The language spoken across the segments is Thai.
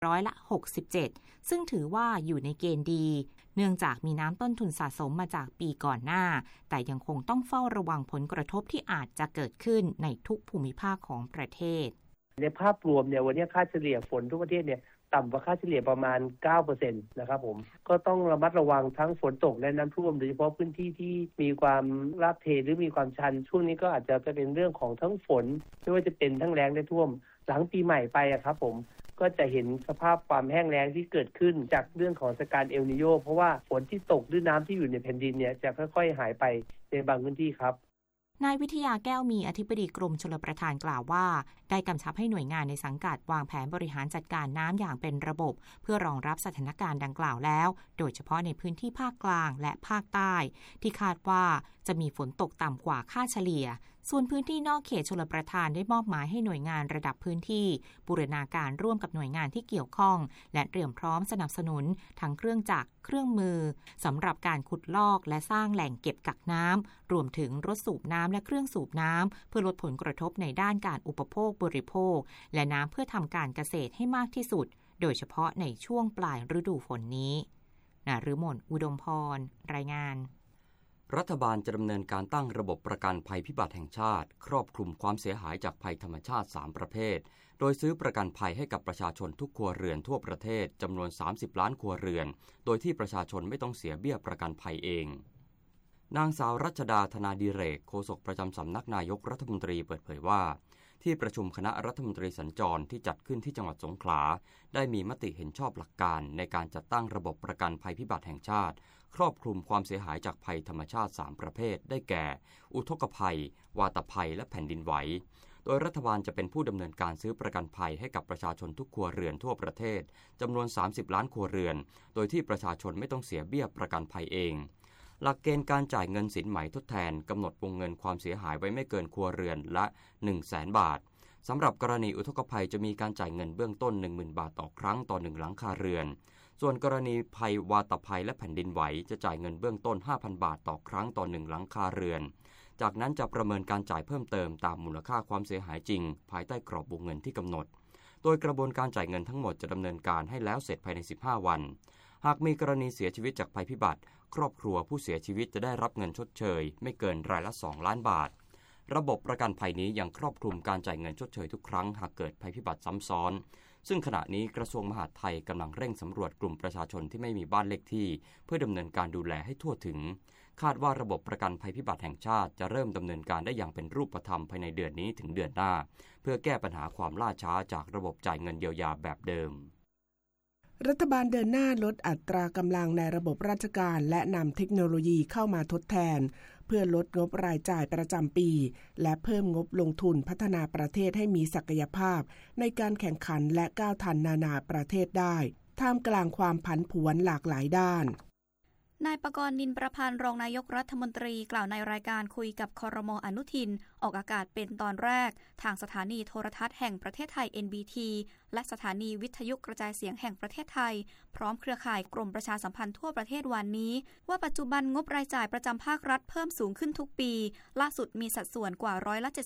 67%ซึ่งถือว่าอยู่ในเกณฑ์ดีเนื่องจากมีน้ำต้นทุนสะสมมาจากปีก่อนหน้าแต่ยังคงต้องเฝ้าระวังผลกระทบที่อาจจะเกิดขึ้นในทุกภูมิภาคของประเทศในภาพรวมเนี่ยวันนี้ค่าเฉลี่ยฝนทุกประเทศเนี่ยต่ำกว่าค่าเฉลี่ยประมาณ 9% นะครับผมก็ต้องระมัดระวังทั้งฝนตกและน้ำท่วมโดยเฉพาะพื้นที่ที่มีความราบเทหรือมีความชันช่วงนี้ก็อาจจะเป็นเรื่องของทั้งฝนไม่ว่าจะเป็นทั้งแล้งและท่วมหลังปีใหม่ไปครับผมก็จะเห็นสภาพความแห้งแล้งที่เกิดขึ้นจากเรื่องของสถานการณ์เอลนีโญเพราะว่าฝนที่ตกหรือน้ำที่อยู่ในแผ่นดินเนี่ยจะค่อยๆหายไปในบางพื้นที่ครับนายวิทยาแก้วมีอธิบดีกรมชลประทานกล่าวว่าได้กำชับให้หน่วยงานในสังกัดวางแผนบริหารจัดการน้ำอย่างเป็นระบบเพื่อรองรับสถานการณ์ดังกล่าวแล้วโดยเฉพาะในพื้นที่ภาคกลางและภาคใต้ที่คาดว่าจะมีฝนตกต่ำกว่าค่าเฉลี่ยส่วนพื้นที่นอกเขตชลประทานได้มอบหมายให้หน่วยงานระดับพื้นที่บูรณาการร่วมกับหน่วยงานที่เกี่ยวข้องและเตรียมพร้อมสนับสนุนทั้งเครื่องจักรเครื่องมือสำหรับการขุดลอกและสร้างแหล่งเก็บกักน้ำรวมถึงรถสูบน้ำและเครื่องสูบน้ำเพื่อลดผลกระทบในด้านการอุปโภคบริโภคและน้ำเพื่อทำการเกษตรให้มากที่สุดโดยเฉพาะในช่วงปลายฤดูฝนนี้ณฤมล อุดมพรรายงานรัฐบาลจะดำเนินการตั้งระบบประกันภัยพิบัติแห่งชาติครอบคลุมความเสียหายจากภัยธรรมชาติ3ประเภทโดยซื้อประกันภัยให้กับประชาชนทุกครัวเรือนทั่วประเทศจำนวน30ล้านครัวเรือนโดยที่ประชาชนไม่ต้องเสียเบี้ยประกันภัยเองนางสาวรัชดาธนาดิเรกโฆษกประจำสำนักนายกรัฐมนตรีเปิดเผยว่าที่ประชุมคณะรัฐมนตรีสัญจรที่จัดขึ้นที่จังหวัดสงขลาได้มีมติเห็นชอบหลักการในการจัดตั้งระบบประกันภัยพิบัติแห่งชาติครอบคลุมความเสียหายจากภัยธรรมชาติ3ประเภทได้แก่อุทกภัยวาตภัยและแผ่นดินไหวโดยรัฐบาลจะเป็นผู้ดำเนินการซื้อประกันภัยให้กับประชาชนทุกครัวเรือนทั่วประเทศจำนวน30ล้านครัวเรือนโดยที่ประชาชนไม่ต้องเสียเบี้ยประกันภัยเองหลักเกณฑ์การจ่ายเงินสินไหมทดแทนกำหนดวงเงินความเสียหายไว้ไม่เกินครัวเรือนละ 100,000 บาทสำหรับกรณีอุทกภัยจะมีการจ่ายเงินเบื้องต้น 10,000 บาทต่อครั้งต่อ1หลังคาเรือนส่วนกรณีภัยวาตภัยและแผ่นดินไหวจะจ่ายเงินเบื้องต้น 5,000 บาทต่อครั้งต่อ1หลังคาเรือนจากนั้นจะประเมินการจ่ายเพิ่มเติมตามมูลค่าความเสียหายจริงภายใต้กรอบวงเงินที่กำหนดโดยกระบวนการจ่ายเงินทั้งหมดจะดำเนินการให้แล้วเสร็จภายใน15วันหากมีกรณีเสียชีวิตจากภัยพิบัติครอบครัวผู้เสียชีวิตจะได้รับเงินชดเชยไม่เกินรายละ2ล้านบาทระบบประกันภัยนี้ยังครอบคลุมการจ่ายเงินชดเชยทุกครั้งหากเกิดภัยพิบัติซ้ำซ้อนซึ่งขณะนี้กระทรวงมหาดไทยกำลังเร่งสำรวจกลุ่มประชาชนที่ไม่มีบ้านเลขที่เพื่อดำเนินการดูแลให้ทั่วถึงคาดว่าระบบประกันภัยพิบัติแห่งชาติจะเริ่มดำเนินการได้อย่างเป็นรูปธรรมภายในเดือนนี้ถึงเดือนหน้าเพื่อแก้ปัญหาความล่าช้าจากระบบจ่ายเงินเยียวยาแบบเดิมรัฐบาลเดินหน้าลดอัตรากำลังในระบบราชการและนำเทคโนโลยีเข้ามาทดแทนเพื่อลดงบรายจ่ายประจำปีและเพิ่มงบลงทุนพัฒนาประเทศให้มีศักยภาพในการแข่งขันและก้าวทันนานาประเทศได้ท่ามกลางความผันผวนหลากหลายด้านนายปกรณ์ นินประพันธ์รองนายกรัฐมนตรีกล่าวในรายการคุยกับครม.อนุทินออกอากาศเป็นตอนแรกทางสถานีโทรทัศน์แห่งประเทศไทย NBT และสถานีวิทยุกระจายเสียงแห่งประเทศไทยพร้อมเครือข่ายกรมประชาสัมพันธ์ทั่วประเทศวันนี้ว่าปัจจุบันงบรายจ่ายประจำภาครัฐเพิ่มสูงขึ้นทุกปีล่าสุดมีสัดส่วนกว่า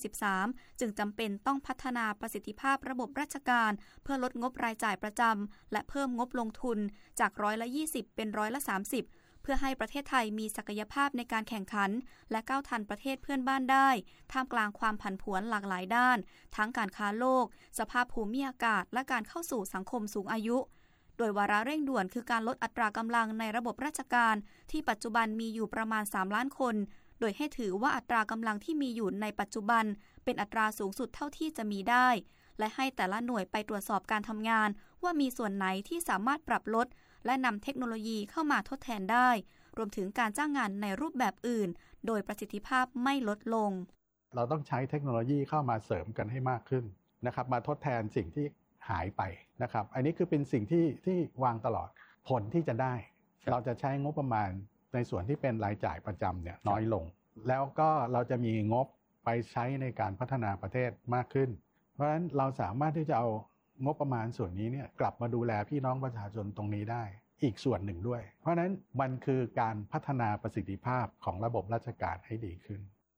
73%จึงจำเป็นต้องพัฒนาประสิทธิภาพระบบราชการเพื่อลดงบรายจ่ายประจำและเพิ่มงบลงทุนจาก20%เป็น30%เพื่อให้ประเทศไทยมีศักยภาพในการแข่งขันและก้าวทันประเทศเพื่อนบ้านได้ท่ามกลางความผันผวนหลากหลายด้านทั้งการค้าโลกสภาพภูมิอากาศและการเข้าสู่สังคมสูงอายุโดยวาระเร่งด่วนคือการลดอัตรากำลังในระบบราชการที่ปัจจุบันมีอยู่ประมาณ3ล้านคนโดยให้ถือว่าอัตรากำลังที่มีอยู่ในปัจจุบันเป็นอัตราสูงสุดเท่าที่จะมีได้และให้แต่ละหน่วยไปตรวจสอบการทำงานว่ามีส่วนไหนที่สามารถปรับลดและนำเทคโนโลยีเข้ามาทดแทนได้รวมถึงการจ้างงานในรูปแบบอื่นโดยประสิทธิภาพไม่ลดลงเราต้องใช้เทคโนโลยีเข้ามาเสริมกันให้มากขึ้นนะครับมาทดแทนสิ่งที่หายไปนะครับอันนี้คือเป็นสิ่งที่วางตลอดผลที่จะได้เราจะใช้งบประมาณในส่วนที่เป็นรายจ่ายประจำเนี่ยน้อยลงแล้วก็เราจะมีงบไปใช้ในการพัฒนาประเทศมากขึ้นเพราะฉะนั้นเราสามารถที่จะเอางบประมาณส่วนนี้เนี่ยกลับมาดูแลพี่น้องประชาชนตรงนี้ได้อีกส่วนหนึ่งด้วยเพราะฉะนั้นมันคือการพัฒนาประสิทธิภาพของระบบราชการให้ดีขึ้น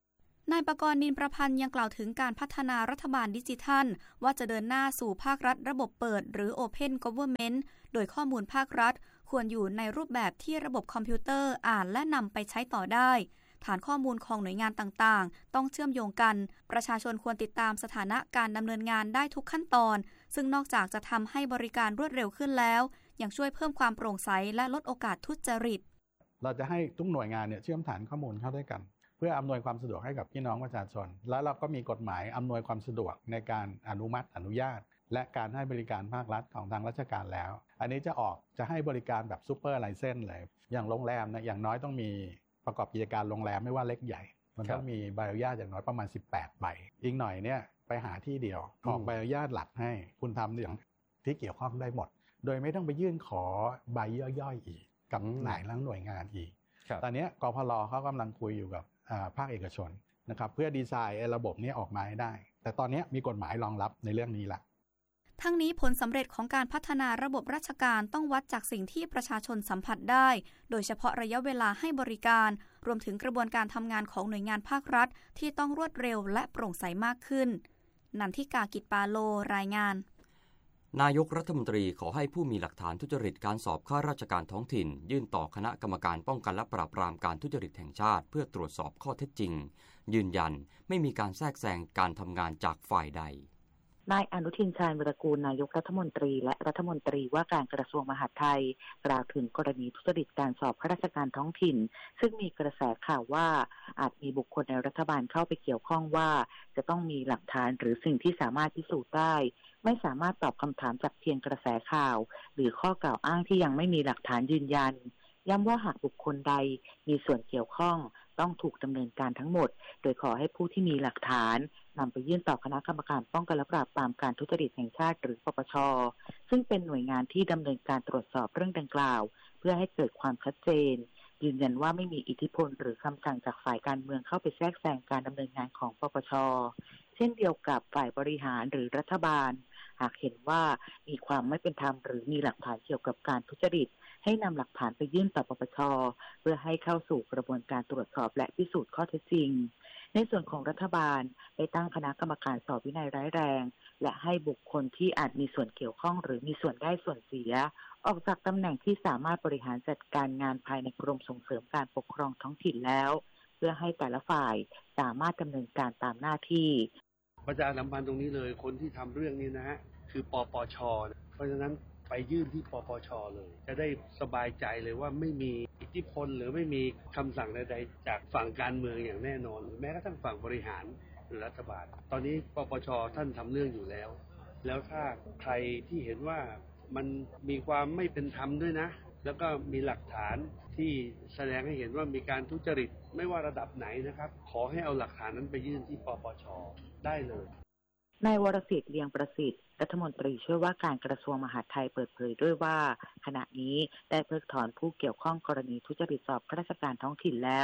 นายปกรณ์ นินประพันธ์ยังกล่าวถึงการพัฒนารัฐบาลดิจิทัลว่าจะเดินหน้าสู่ภาครัฐระบบเปิดหรือ Open Government โดยข้อมูลภาครัฐควรอยู่ในรูปแบบที่ระบบคอมพิวเตอร์อ่านและนำไปใช้ต่อได้ฐานข้อมูลของหน่วยงานต่างๆต้องเชื่อมโยงกันประชาชนควรติดตามสถานะการดำเนินงานได้ทุกขั้นตอนซึ่งนอกจากจะทำให้บริการรวดเร็วขึ้นแล้วยังช่วยเพิ่มความโปร่งใสและลดโอกาสทุจริตเราจะให้ทุกหน่วยงานเนี่ยเชื่อมฐานข้อมูลเข้าด้วยกันเพื่ออำนวยความสะดวกให้กับพี่น้องประชาชนแล้วเราก็มีกฎหมายอำนวยความสะดวกในการอนุญาตและการให้บริการภาครัฐของทางราชการแล้วอันนี้จะให้บริการแบบซูเปอร์ไลเซนส์เลยอย่างโรงแรมนะอย่างน้อยต้องมีประกอบกิจการโรงแรมไม่ว่าเล็กใหญ่มันต้องมีใบอนุญาตอย่างน้อยประมาณ18ใบอีกหน่อยเนี่ยไปหาที่เดียวออกใบอนุญาตหลักให้คุณทำอย่างที่เกี่ยวข้องได้หมดโดยไม่ต้องไปยื่นขอใบย่อยๆอีกกับหลายหน่วยงานอีกตอนนี้กพล.เขากำลังคุยอยู่กับภาคเอกชนนะครับเพื่อดีไซน์ระบบนี้ออกมาให้ได้แต่ตอนนี้มีกฎหมายรองรับในเรื่องนี้ละทั้งนี้ผลสำเร็จของการพัฒนาระบบราชการต้องวัดจากสิ่งที่ประชาชนสัมผัสได้โดยเฉพาะระยะเวลาให้บริการรวมถึงกระบวนการทำงานของหน่วยงานภาครัฐที่ต้องรวดเร็วและโปร่งใสมากขึ้นนันทิกา กิจปาโลรายงานนายกรัฐมนตรีขอให้ผู้มีหลักฐานทุจริตการสอบข้าราชการท้องถิ่นยื่นต่อคณะกรรมการป้องกันและปราบปรามการทุจริตแห่งชาติเพื่อตรวจสอบข้อเท็จจริงยืนยันไม่มีการแทรกแซงการทำงานจากฝ่ายใดนายอนุทิน ชาญวีรกูลนายกรัฐมนตรีและรัฐมนตรีว่าการกระทรวงมหาดไทยกล่าวถึงกรณีทุจริตการสอบข้าราชการท้องถิ่นซึ่งมีกระแสข่าวว่าอาจมีบุคคลในรัฐบาลเข้าไปเกี่ยวข้องว่าจะต้องมีหลักฐานหรือสิ่งที่สามารถพิสูจน์ได้ไม่สามารถตอบคำถามจากเพียงกระแสข่าวหรือข้อกล่าวอ้างที่ยังไม่มีหลักฐานยืนยันย้ำว่าหากบุคคลใดมีส่วนเกี่ยวข้องต้องถูกดำเนินการทั้งหมดโดยขอให้ผู้ที่มีหลักฐานนำไปยื่นต่อคณะกรรมการป้องกันและปราบปรามการทุจริตแห่งชาติหรือปปช.ซึ่งเป็นหน่วยงานที่ดำเนินการตรวจสอบเรื่องดังกล่าวเพื่อให้เกิดความชัดเจนยืนยันว่าไม่มีอิทธิพลหรือคำสั่งจากฝ่ายการเมืองเข้าไปแทรกแซงการดำเนินงานของปปช.เช่นเดียวกับฝ่ายบริหารหรือรัฐบาลหากเห็นว่ามีความไม่เป็นธรรมหรือมีหลักฐานเกี่ยวกับการทุจริตให้นำหลักฐานไปยื่นต่อปปช.เพื่อให้เข้าสู่กระบวนการตรวจสอบและพิสูจน์ข้อเท็จจริงในส่วนของรัฐบาลได้ตั้งคณะกรรมการสอบวินัยร้ายแรงและให้บุคคลที่อาจมีส่วนเกี่ยวข้องหรือมีส่วนได้ส่วนเสียออกจากตำแหน่งที่สามารถบริหารจัดการงานภายในกรมส่งเสริมการปกครองท้องถิ่นแล้วเพื่อให้แต่ละฝ่ายสามารถดำเนินการตามหน้าที่ประชาสัมพันธ์ตรงนี้เลยคนที่ทำเรื่องนี้นะฮะคือปปช.เพราะฉะนั้นไปยื่นที่ปปช.เลยจะได้สบายใจเลยว่าไม่มีอิทธิพลหรือไม่มีคำสั่งใดๆจากฝั่งการเมืองอย่างแน่นอนหรือแม้กระทั่งฝั่งบริหารหรือรัฐบาลตอนนี้ปปช.ท่านทำเรื่องอยู่แล้วถ้าใครที่เห็นว่ามันมีความไม่เป็นธรรมด้วยนะแล้วก็มีหลักฐานที่แสดงให้เห็นว่ามีการทุจริตไม่ว่าระดับไหนนะครับขอให้เอาหลักฐานนั้นไปยื่นที่ปปช.ได้เลยนายวรศิษฐ์ เลียงประสิทธิ์รัฐมนตรีช่วยว่าการกระทรวงมหาดไทยเปิดเผยด้วยว่าขณะนี้ได้เพิกถอนผู้เกี่ยวข้องกรณีทุจริตสอบข้าราชการท้องถิ่นแล้ว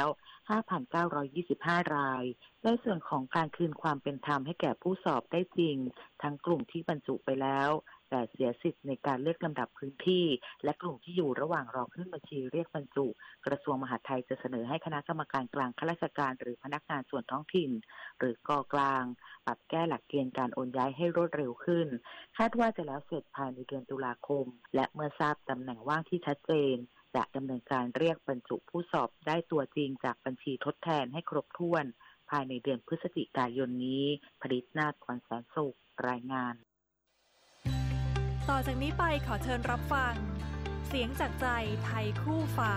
5,925 รายในส่วนของการคืนความเป็นธรรมให้แก่ผู้สอบได้จริงทั้งกลุ่มที่บรรจุไปแล้วแต่เสียสิทธิ์ในการเลือกลำดับพื้นที่และกลุ่มที่อยู่ระหว่างรอขึ้นบัญชีเรียกบรรจุกระทรวงมหาดไทยจะเสนอให้คณะกรรมการกลางข้าราชการหรือพนักงานส่วนท้องถิ่นหรือกกลางปรับแก้หลักเกณฑ์การโอนย้ายให้รวดเร็วขึ้นคาดว่าจะแล้วเสร็จภายในเดือนตุลาคมและเมื่อทราบตำแหน่งว่างที่ชัดเจนจะดำเนินการเรียกบรรจุผู้สอบได้ตัวจริงจากบัญชีทดแทนให้ครบถ้วนภายในเดือนพฤศจิกายนนี้ผลิตนาถ ขวัญแสนสุขรายงานต่อจากนี้ไปขอเชิญรับฟังเสียงจากใจไทยคู่ฟ้า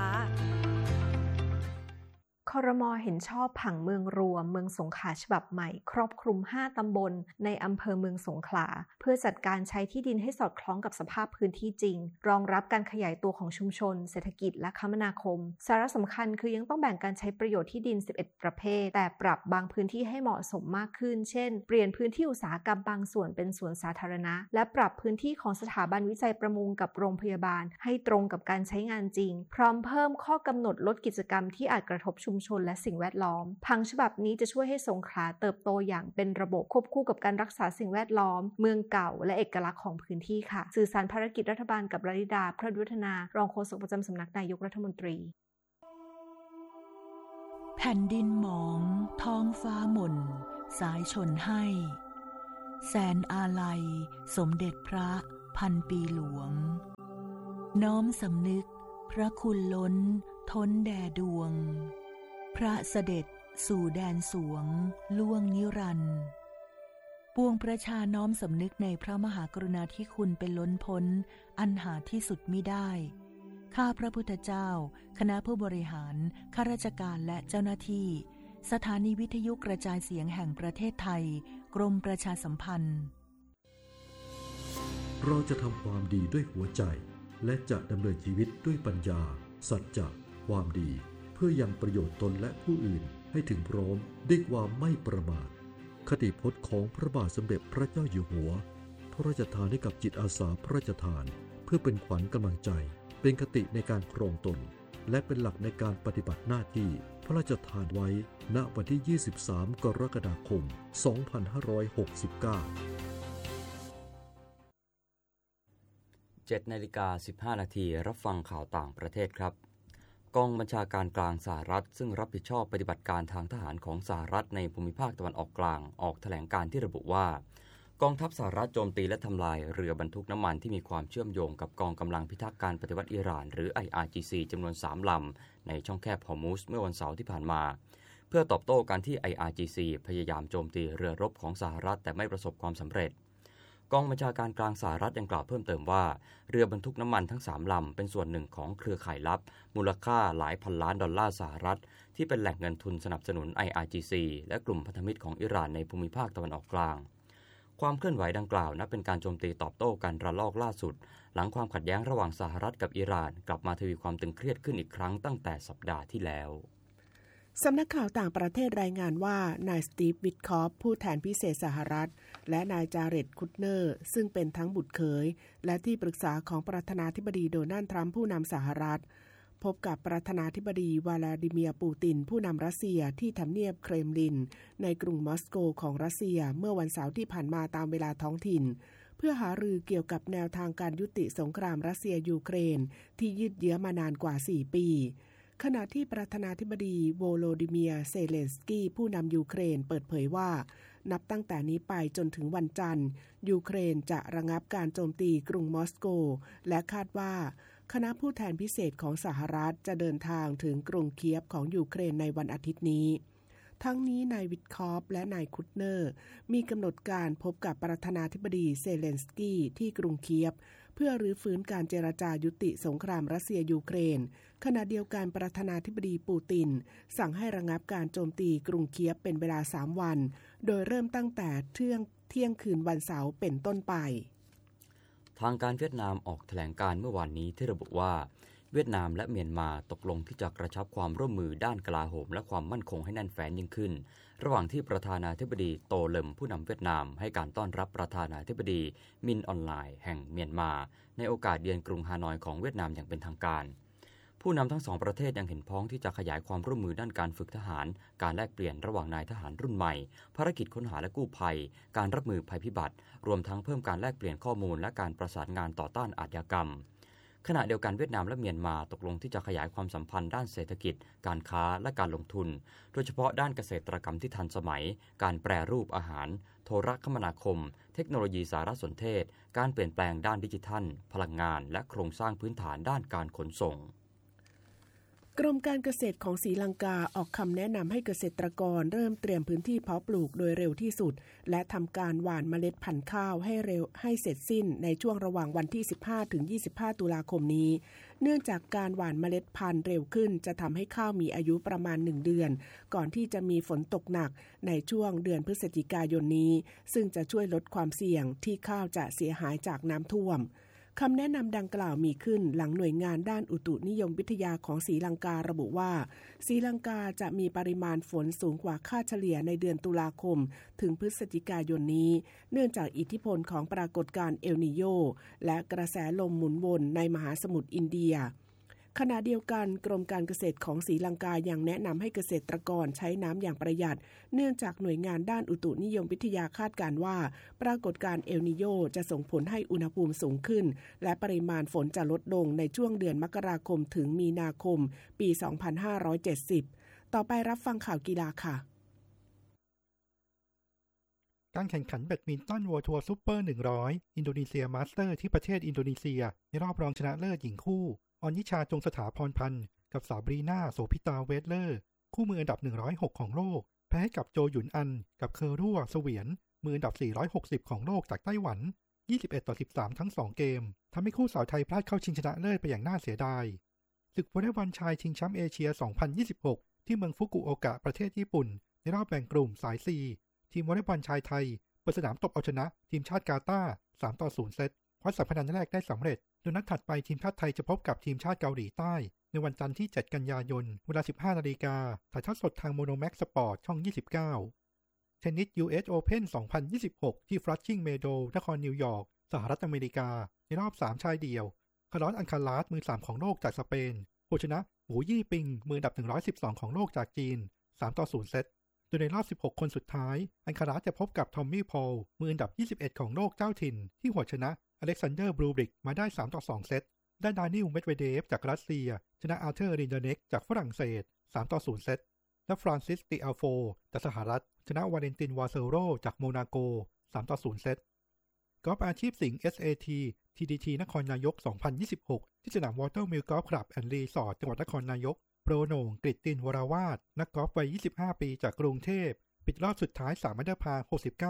ครม.เห็นชอบผังเมืองรวมเมืองสงขลาฉบับใหม่ครอบคลุม5ตำบลในอำเภอเมืองสงขลาเพื่อจัดการใช้ที่ดินให้สอดคล้องกับสภาพพื้นที่จริงรองรับการขยายตัวของชุมชนเศรษฐกิจและคมนาคมสาระสำคัญคือยังต้องแบ่งการใช้ประโยชน์ที่ดิน11ประเภทแต่ปรับบางพื้นที่ให้เหมาะสมมากขึ้นเช่นเปลี่ยนพื้นที่อุตสาหกรรมบางส่วนเป็นสวนสาธารณะและปรับพื้นที่ของสถาบันวิจัยประมงกับโรงพยาบาลให้ตรงกับการใช้งานจริงพร้อมเพิ่มข้อกำหนดลดกิจกรรมที่อาจกระทบชุมชนและสิ่งแวดล้อมผังฉบับนี้จะช่วยให้สงขลาเติบโตอย่างเป็นระบบควบคู่กับการรักษาสิ่งแวดล้อมเมืองเก่าและเอกลักษณ์ของพื้นที่ค่ะสื่อสารภารกิจรัฐบาลกับรณิดาพระดุฒนารองโฆษกประจำสำนักนายกรัฐมนตรีแผ่นดินหมองท้องฟ้าหม่นสายชนให้แสนอาลัยสมเด็จพระพันปีหลวงน้อมสำนึกพระคุณล้นท้นแด่ดวงพระเสด็จสู่แดนสวงล่วงนิรันดร์ปวงประชาน้อมสำนึกในพระมหากรุณาธิคุณเป็นล้นพ้นอันหาที่สุดมิได้ข้าพระพุทธเจ้าคณะผู้บริหารข้าราชการและเจ้าหน้าที่สถานีวิทยุกระจายเสียงแห่งประเทศไทยกรมประชาสัมพันธ์เราจะทำความดีด้วยหัวใจและจะดำเนินชีวิตด้วยปัญญาสัจจะความดีเพื่อยังประโยชน์ตนและผู้อื่นให้ถึงพร้อมด้วยความไม่ประมาทคติพจน์ของพระบาทสมเด็จพระเจ้าอยู่หัวพระราชทานให้กับจิตอาสาพระราชทานเพื่อเป็นขวัญกำลังใจเป็นคติในการครองตนและเป็นหลักในการปฏิบัติหน้าที่พระราชทานไว้ณวันที่ 23 กรกฎาคม 2569 7:15 น.รับฟังข่าวต่างประเทศครับกองบัญชาการกลางสหรัฐซึ่งรับผิดชอบปฏิบัติการทางทหารของสหรัฐในภูมิภาคตะวันออกกลางออกแถลงการณ์ที่ระบุว่ากองทัพสหรัฐโจมตีและทำลายเรือบรรทุกน้ำมันที่มีความเชื่อมโยงกับกองกำลังพิทักษ์การปฏิวัติอิหร่านหรือ IRGC จำนวน3ลำในช่องแคบฮอร์มุซเมื่อวันเสาร์ที่ผ่านมาเพื่อตอบโต้การที่ IRGC พยายามโจมตีเรือรบของสหรัฐแต่ไม่ประสบความสำเร็จกองบัญชาการกลางสหรัฐยังกล่าวเพิ่มเติมว่าเรือบรรทุกน้ำมันทั้ง3ลำเป็นส่วนหนึ่งของเครือข่ายลับมูลค่าหลายพันล้านดอลลาร์สหรัฐที่เป็นแหล่งเงินทุนสนับสนุน IRGC และกลุ่มพันธมิตรของอิหร่านในภูมิภาคตะวันออกกลางความเคลื่อนไหวดังกล่าวนับเป็นการโจมตีตอบโต้กันระลอกล่าสุดหลังความขัดแย้งระหว่างสหรัฐกับอิหร่านกลับมาทวีความตึงเครียดขึ้นอีกครั้งตั้งแต่สัปดาห์ที่แล้วสำนักข่าวต่างประเทศรายงานว่านายสตีฟวิทคอฟผู้แทนพิเศษสหรัฐและนายจาเร็ดคุตเนอร์ซึ่งเป็นทั้งบุตรเขยและที่ปรึกษาของประธานาธิบดีโดนัลด์ทรัมป์ผู้นำสหรัฐพบกับประธานาธิบดีวลาดิเมียร์ปูตินผู้นำรัสเซียที่ทำเนียบเครมลินในกรุงมอสโกของรัสเซียเมื่อวันเสาร์ที่ผ่านมาตามเวลาท้องถิ่นเพื่อหารือเกี่ยวกับแนวทางการยุติสงครามรัสเซียยูเครนที่ยืดเยื้อมานานกว่า4ปีขณะที่ประธานาธิบดีโวโลดิเมียร์เซเลนสกี้ผู้นำยูเครนเปิดเผยว่านับตั้งแต่นี้ไปจนถึงวันจันทร์ยูเครนจะระงับการโจมตีกรุงมอสโกและคาดว่าคณะผู้แทนพิเศษของสหรัฐจะเดินทางถึงกรุงเคียฟของยูเครนในวันอาทิตย์นี้ทั้งนี้นายวิทคอฟและนายคุตเนอร์มีกำหนดการพบกับประธานาธิบดีเซเลนสกี้ที่กรุงเคียฟเพื่อรื้อฟื้นการเจรจายุติสงครามรัสเซียยูเครนขณะเดียวกันประธานาธิบดีปูตินสั่งให้ระงับการโจมตีกรุงเคียฟเป็นเวลา3วันโดยเริ่มตั้งแต่เที่ยงคืนวันเสาร์เป็นต้นไปทางการเวียดนามออกแถลงการเมื่อวานนี้ที่ระบุว่าเวียดนามและเมียนมาตกลงที่จะกระชับความร่วมมือด้านกลาโหมและความมั่นคงให้แน่นแฟ้นยิ่งขึ้นระหว่างที่ประธานาธิบดีโตเลมผู้นำเวียดนามให้การต้อนรับประธานาธิบดีมินออนไลน์แห่งเมียนมาในโอกาสเยือนกรุงฮานอยของเวียดนามอย่างเป็นทางการผู้นำทั้งสองประเทศยังเห็นพ้องที่จะขยายความร่วมมือด้านการฝึกทหารการแลกเปลี่ยนระหว่างนายทหารรุ่นใหม่ภารกิจค้นหาและกู้ภัยการรับมือภัยพิบัติรวมทั้งเพิ่มการแลกเปลี่ยนข้อมูลและการประสานงานต่อต้านอาชญากรรมขณะเดียวกันเวียดนามและเมียนมาตกลงที่จะขยายความสัมพันธ์ด้านเศรษฐกิจการค้าและการลงทุนโดยเฉพาะด้านเกษตรกรรมที่ทันสมัยการแปรรูปอาหารโทรคมนาคมเทคโนโลยีสารสนเทศการเปลี่ยนแปลงด้านดิจิทัลพลังงานและโครงสร้างพื้นฐานด้านการขนส่งกรมการเกษตรของศรีลังกาออกคำแนะนำให้เกษตรกรเริ่มเตรียมพื้นที่เพาะปลูกโดยเร็วที่สุดและทำการหว่านเมล็ดพันธุ์ข้าวให้เสร็จสิ้นในช่วงระหว่างวันที่ 15-25 ตุลาคมนี้เนื่องจากการหว่านเมล็ดพันธุ์เร็วขึ้นจะทำให้ข้าวมีอายุประมาณ1เดือนก่อนที่จะมีฝนตกหนักในช่วงเดือนพฤศจิกายนนี้ซึ่งจะช่วยลดความเสี่ยงที่ข้าวจะเสียหายจากน้ำท่วมคำแนะนำดังกล่าวมีขึ้นหลังหน่วยงานด้านอุตุนิยมวิทยาของศรีลังการะบุว่าศรีลังกาจะมีปริมาณฝนสูงกว่าค่าเฉลี่ยในเดือนตุลาคมถึงพฤศจิกายนนี้เนื่องจากอิทธิพลของปรากฏการณ์เอลนีโญและกระแสลมหมุนวนในมหาสมุทรอินเดียขณะเดียวกันกรมการเกษตรของศรีลังกายังแนะนำให้เกษตรกรใช้น้ำอย่างประหยัดเนื่องจากหน่วยงานด้านอุตุนิยมวิทยาคาดการณ์ว่าปรากฏการณ์เอลนีโญจะส่งผลให้อุณหภูมิสูงขึ้นและปริมาณฝนจะลดลงในช่วงเดือนมกราคมถึงมีนาคมปี 2570 ต่อไปรับฟังข่าวกีฬาค่ะการแข่งขันแบดมินตันเวิลด์ทัวร์ซุปเปอร์100อินโดนีเซียมาสเตอร์ที่ประเทศอินโดนีเซียในรอบรองชนะเลิศหญิงคู่ออนยิชาจงสถาพรพันธ์กับสาบรีนาโสภิตาเวสเลอร์คู่มืออันดับ106ของโลกแพ้ให้กับโจหยุนอันกับเคอรั่วเสวียนมืออันดับ460ของโลกจากไต้หวัน21-13ทั้ง2เกมทำให้คู่สาวไทยพลาดเข้าชิงชนะเลิศไปอย่างน่าเสียดายศึกวอลเลย์บอลชายชิงแชมป์เอเชีย2026ที่เมืองฟุกุโอกะประเทศญี่ปุ่นในรอบแบ่งกลุ่มสาย C ทีมวอลเลย์บอลชายไทยเปิดสนามตบเอาชนะทีมชาติกาตาร์ 3-0 เซตคว้า3คะแนนแรกได้สำเร็จโดยนัดถัดไปทีมชาติไทยจะพบกับทีมชาติเกาหลีใต้ในวันจันทร์ที่7กันยายนเวลา 15 นาฬิกาถ่ายทอดสดทางโมโนแม็กซ์สปอร์ตช่อง29เทนนิส US Open 2026ที่ฟลัชชิงเมโดนครนิวยอร์กสหรัฐอเมริกาในรอบ3ชายเดี่ยวคาร์ลอสอัลคาลาสมือ3ของโลกจากสเปนผู้ชนะหูยี่ปิงมืออันดับ112ของโลกจากจีน 3-0 เซตโดยในรอบ16คนสุดท้ายอัลคาลาสจะพบกับทอมมี่พอลมืออันดับ21ของโลกเจ้าถิ่นที่หัวชนะอเล็กซานเดอร์บรูบริกมาได้ 3-2 เซตด้านดานิลเมดเวเดฟจากรัสเซียชนะอาร์เธอร์รินเดเน็กจากฝรั่งเศส 3-0 เซตและฟรานซิสติอัลโฟจากสหรัฐชนะวาเลนตินวาเซโรจากโมนาโก 3-0 เซตกอล์ฟอาชีพสิงห์ SAT TDT นครนายก2026ที่สนามวอเตอร์มิลกอล์ฟคลับแอนด์รีสอร์ทจังหวัดนครนายกโปรโหน่งกฤตตินวราวาสนักกอล์ฟวัย25ปีจากกรุงเทพปิดรอบสุดท้าย3อันเดอร์พาร์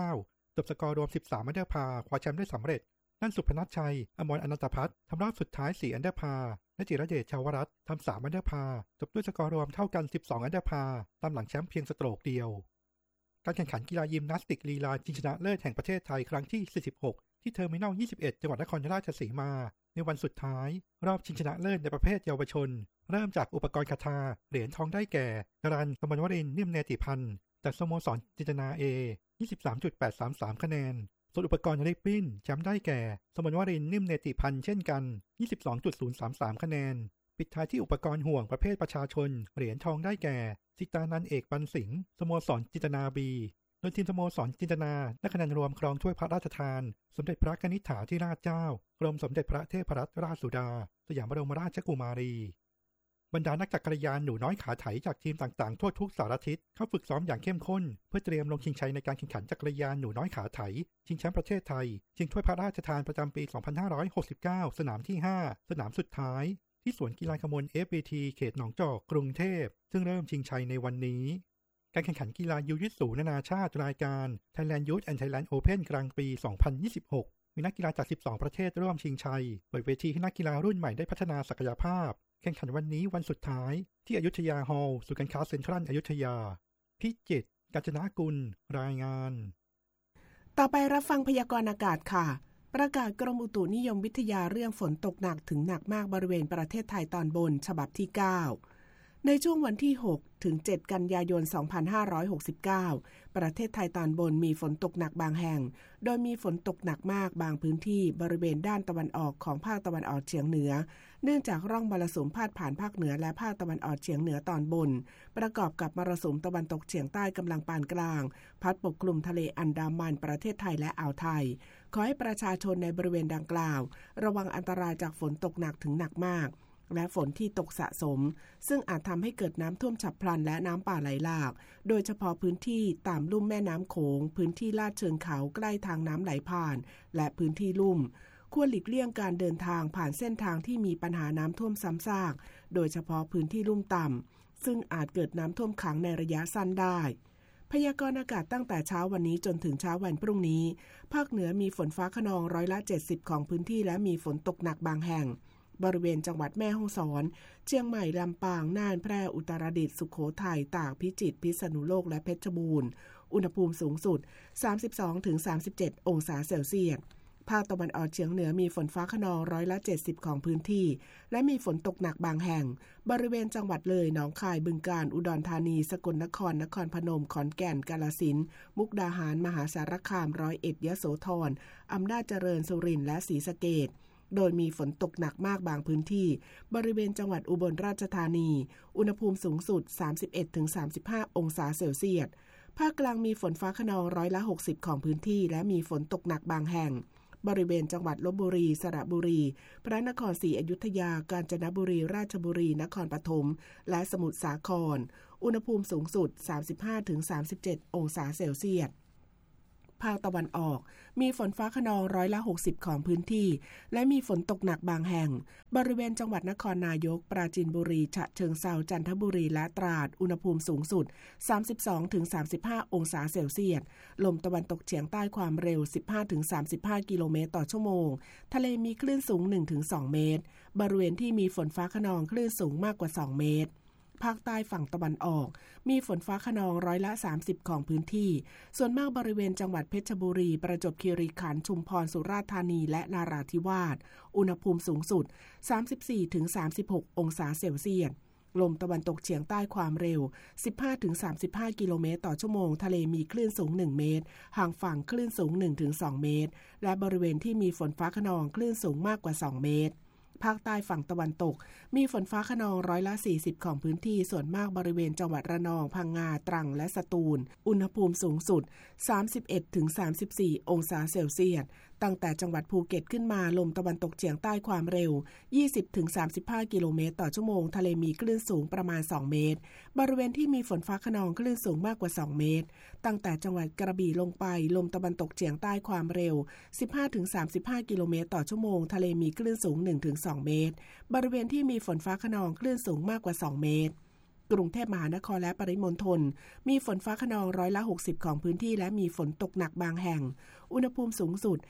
69จบสกอร์รวม13อันเดอร์พาร์คว้าแชมป์ได้สำเร็จนั่นสุพนัสชัยอมรอนันตพัฒน์ทำรอบสุดท้าย4อันเดอร์พาร์และจิรเดชชาวรัตน์ทำ3อันเดอร์พาร์จบด้วยสกอร์รวมเท่ากัน12อันเดอร์พาร์ตามหลังแชมป์เพียงสโตรกเดียวการแข่งขันกีฬายิมนาสติกลีลาชิงชนะเลิศแห่งประเทศไทยครั้งที่46ที่เทอร์มินอล21จังหวัดนครราชสีมาในวันสุดท้ายรอบชิงชนะเลิศในประเภทเยาวชนเริ่มจากอุปกรณ์คาถาเหรียญทองได้แก่ดรัน กมลวรินทร์ นิ่มเนติพันธ์จากสโมสรจินตนา A 23.833 คะแนนส่วนอุปกรณ์ริบบิ้นแชมป์ได้แก่สมลวรินทร์ นิ่มเนติพันธ์เช่นกัน 22.033 คะแนนปิดท้ายที่อุปกรณ์ห่วงประเภทประชาชนเหรียญทองได้แก่สิตานันท์เอกปันสิงห์สโมสรจินตนา B โดยทีมสโมสรจินตนาได้คะแนนรวมครองถ้วยพระราชทานสมเด็จพระกนิษฐาธิราชเจ้ากรมสมเด็จพระเทพรัตนราชสุดาสยามบรมราชกุมารีบรรดานักจักรยานหนูน้อยขาไถจากทีมต่างๆทั่วทุกสารทิศเข้าฝึกซ้อมอย่างเข้มข้นเพื่อเตรียมลงชิงชัยในการแข่งขันจักรยานหนูน้อยขาไถชิงแชมป์ประเทศไทยชิงถ้วยพระราชทานประจำปี 2569 สนามที่ 5 สนามสุดท้ายที่สวนกีฬากมล FBT เขตหนองจอกกรุงเทพซึ่งเริ่มชิงชัยในวันนี้การแข่งขันกีฬายูยิตสูนานาชาติรายการ Thailand Youth and Thailand Open กลางปี 2026 มีนักกีฬาจาก 12 ประเทศร่วมชิงชัยเปิดเวทีให้นักกีฬารุ่นใหม่ได้พัฒนาศักยภาพแข่งขันวันนี้วันสุดท้ายที่อยุธยาฮอลล์ศูนย์การค้าเซ็นทรัลอยุธยาพิจิตรกาญจนกุลรายงานต่อไปรับฟังพยากรณ์อากาศค่ะประกาศกรมอุตุนิยมวิทยาเรื่องฝนตกหนักถึงหนักมากบริเวณประเทศไทยตอนบนฉบับที่ 9ในช่วงวันที่6ถึง7กันยายน2569ประเทศไทยตอนบนมีฝนตกหนักบางแห่งโดยมีฝนตกหนักมากบางพื้นที่บริเวณด้านตะวันออกของภาคตะวันออกเฉียงเหนือเนื่องจากร่องมรสุมพาดผ่านภาคเหนือและภาคตะวันออกเฉียงเหนือตอนบนประกอบกับมรสุมตะวันตกเฉียงใต้กำลังปานกลางพัดปกคลุมทะเลอันดามันประเทศไทยและอ่าวไทยขอให้ประชาชนในบริเวณดังกล่าวระวังอันตรายจากฝนตกหนักถึงหนักมากและฝนที่ตกสะสมซึ่งอาจทำให้เกิดน้ำท่วมฉับพลันและน้ำป่าไหลหลากโดยเฉพาะพื้นที่ตามลุ่มแม่น้ำโขงพื้นที่ลาดเชิงเขาใกล้ทางน้ำไหลผ่านและพื้นที่ลุ่มควรหลีกเลี่ยงการเดินทางผ่านเส้นทางที่มีปัญหาน้ำท่วมซ้ำซากโดยเฉพาะพื้นที่ลุ่มต่ำซึ่งอาจเกิดน้ำท่วมขังในระยะสั้นได้พยากรณ์อากาศตั้งแต่เช้าวันนี้จนถึงเช้าวันพรุ่งนี้ภาคเหนือมีฝนฟ้าคะนอง70%ของพื้นที่และมีฝนตกหนักบางแห่งบริเวณจังหวัดแม่ฮ่องสอนเชียงใหม่ลำปางน่านแพร่อุตรดิตถ์สุโขทัยตากพิจิตรพิษณุโลกและเพชรบูรณ์อุณหภูมิสูงสุด 32-37 องศาเซลเซียสภาคตะวันออกเฉียงเหนือมีฝนฟ้าคะนอง70%ของพื้นที่และมีฝนตกหนักบางแห่งบริเวณจังหวัดเลยหนองคายบึงกาฬอุดรธานีสกลนครนครพนมขอนแก่นกาฬสินธุ์มุกดาหารมหาสารคาม101ยโสธรอำนาจเจริญสุรินทร์และศรีสะเกษโดยมีฝนตกหนักมากบางพื้นที่บริเวณจังหวัดอุบลราชธานีอุณหภูมิสูงสุด 31-35 องศาเซลเซียสภาคกลางมีฝนฟ้าคะนอง60%ของพื้นที่และมีฝนตกหนักบางแห่งบริเวณจังหวัดลพบุรีสระบุรีพระนครศรีอยุธยากาญจนบุรีราชบุรีนครปฐมและสมุทรสาครอุณหภูมิสูงสุด 35-37 องศาเซลเซียสภาคตะวันออกมีฝนฟ้าคะนอง60%ของพื้นที่และมีฝนตกหนักบางแห่งบริเวณจังหวัดนครนายกปราจีนบุรีฉะเชิงเทราจันทบุรีและตราดอุณหภูมิสูงสุด 32-35 องศาเซลเซียสลมตะวันตกเฉียงใต้ความเร็ว 15-35 กิโลเมตรต่อชั่วโมงทะเลมีคลื่นสูง 1-2 เมตรบริเวณที่มีฝนฟ้าคะนองคลื่นสูงมากกว่า2เมตรภาคใต้ฝั่งตะวันออกมีฝนฟ้าคะนอง30%ของพื้นที่ส่วนมากบริเวณจังหวัดเพชรบุรีประจวบคีรีขันธ์ชุมพรสุราษฎร์ธานีและนราธิวาสอุณหภูมิสูงสุด 34-36 องศาเซลเซียสลมตะวันตกเฉียงใต้ความเร็ว 15-35 กิโลเมตรต่อชั่วโมงทะเลมีคลื่นสูง1เมตรห่างฝั่งคลื่นสูง 1-2 เมตรและบริเวณที่มีฝนฟ้าคะนองคลื่นสูงมากกว่า2เมตรภาคใต้ฝั่งตะวันตกมีฝนฟ้าคะนอง40%ของพื้นที่ส่วนมากบริเวณจังหวัดระนองพังงาตรังและสตูลอุณหภูมิสูงสุด 31-34 องศาเซลเซียสตั้งแต่จังหวัดภูเก็ตขึ้นมาลมตะวันตกเฉียงใต้ความเร็ว 20-35 กิโลเมตรต่อชั่วโมงทะเลมีคลื่นสูงประมาณ2เมตรบริเวณที่มีฝนฟ้าคะนองคลื่นสูงมากกว่า2เมตรตั้งแต่จังหวัดกระบี่ลงไปลมตะวันตกเฉียงใต้ความเร็ว 15-35 กิโลเมตรต่อชั่วโมงทะเลมีคลื่นสูง 1-2 เมตรบริเวณที่มีฝนฟ้าคะนองคลื่นสูงมากกว่า2เมตรกรุงเทพมหานครและปริมณฑลมีฝนฟ้าคะนอง60%ของพื้นที่และมีฝนตกหนักบางแห่งอุณหภูมิสูงสุด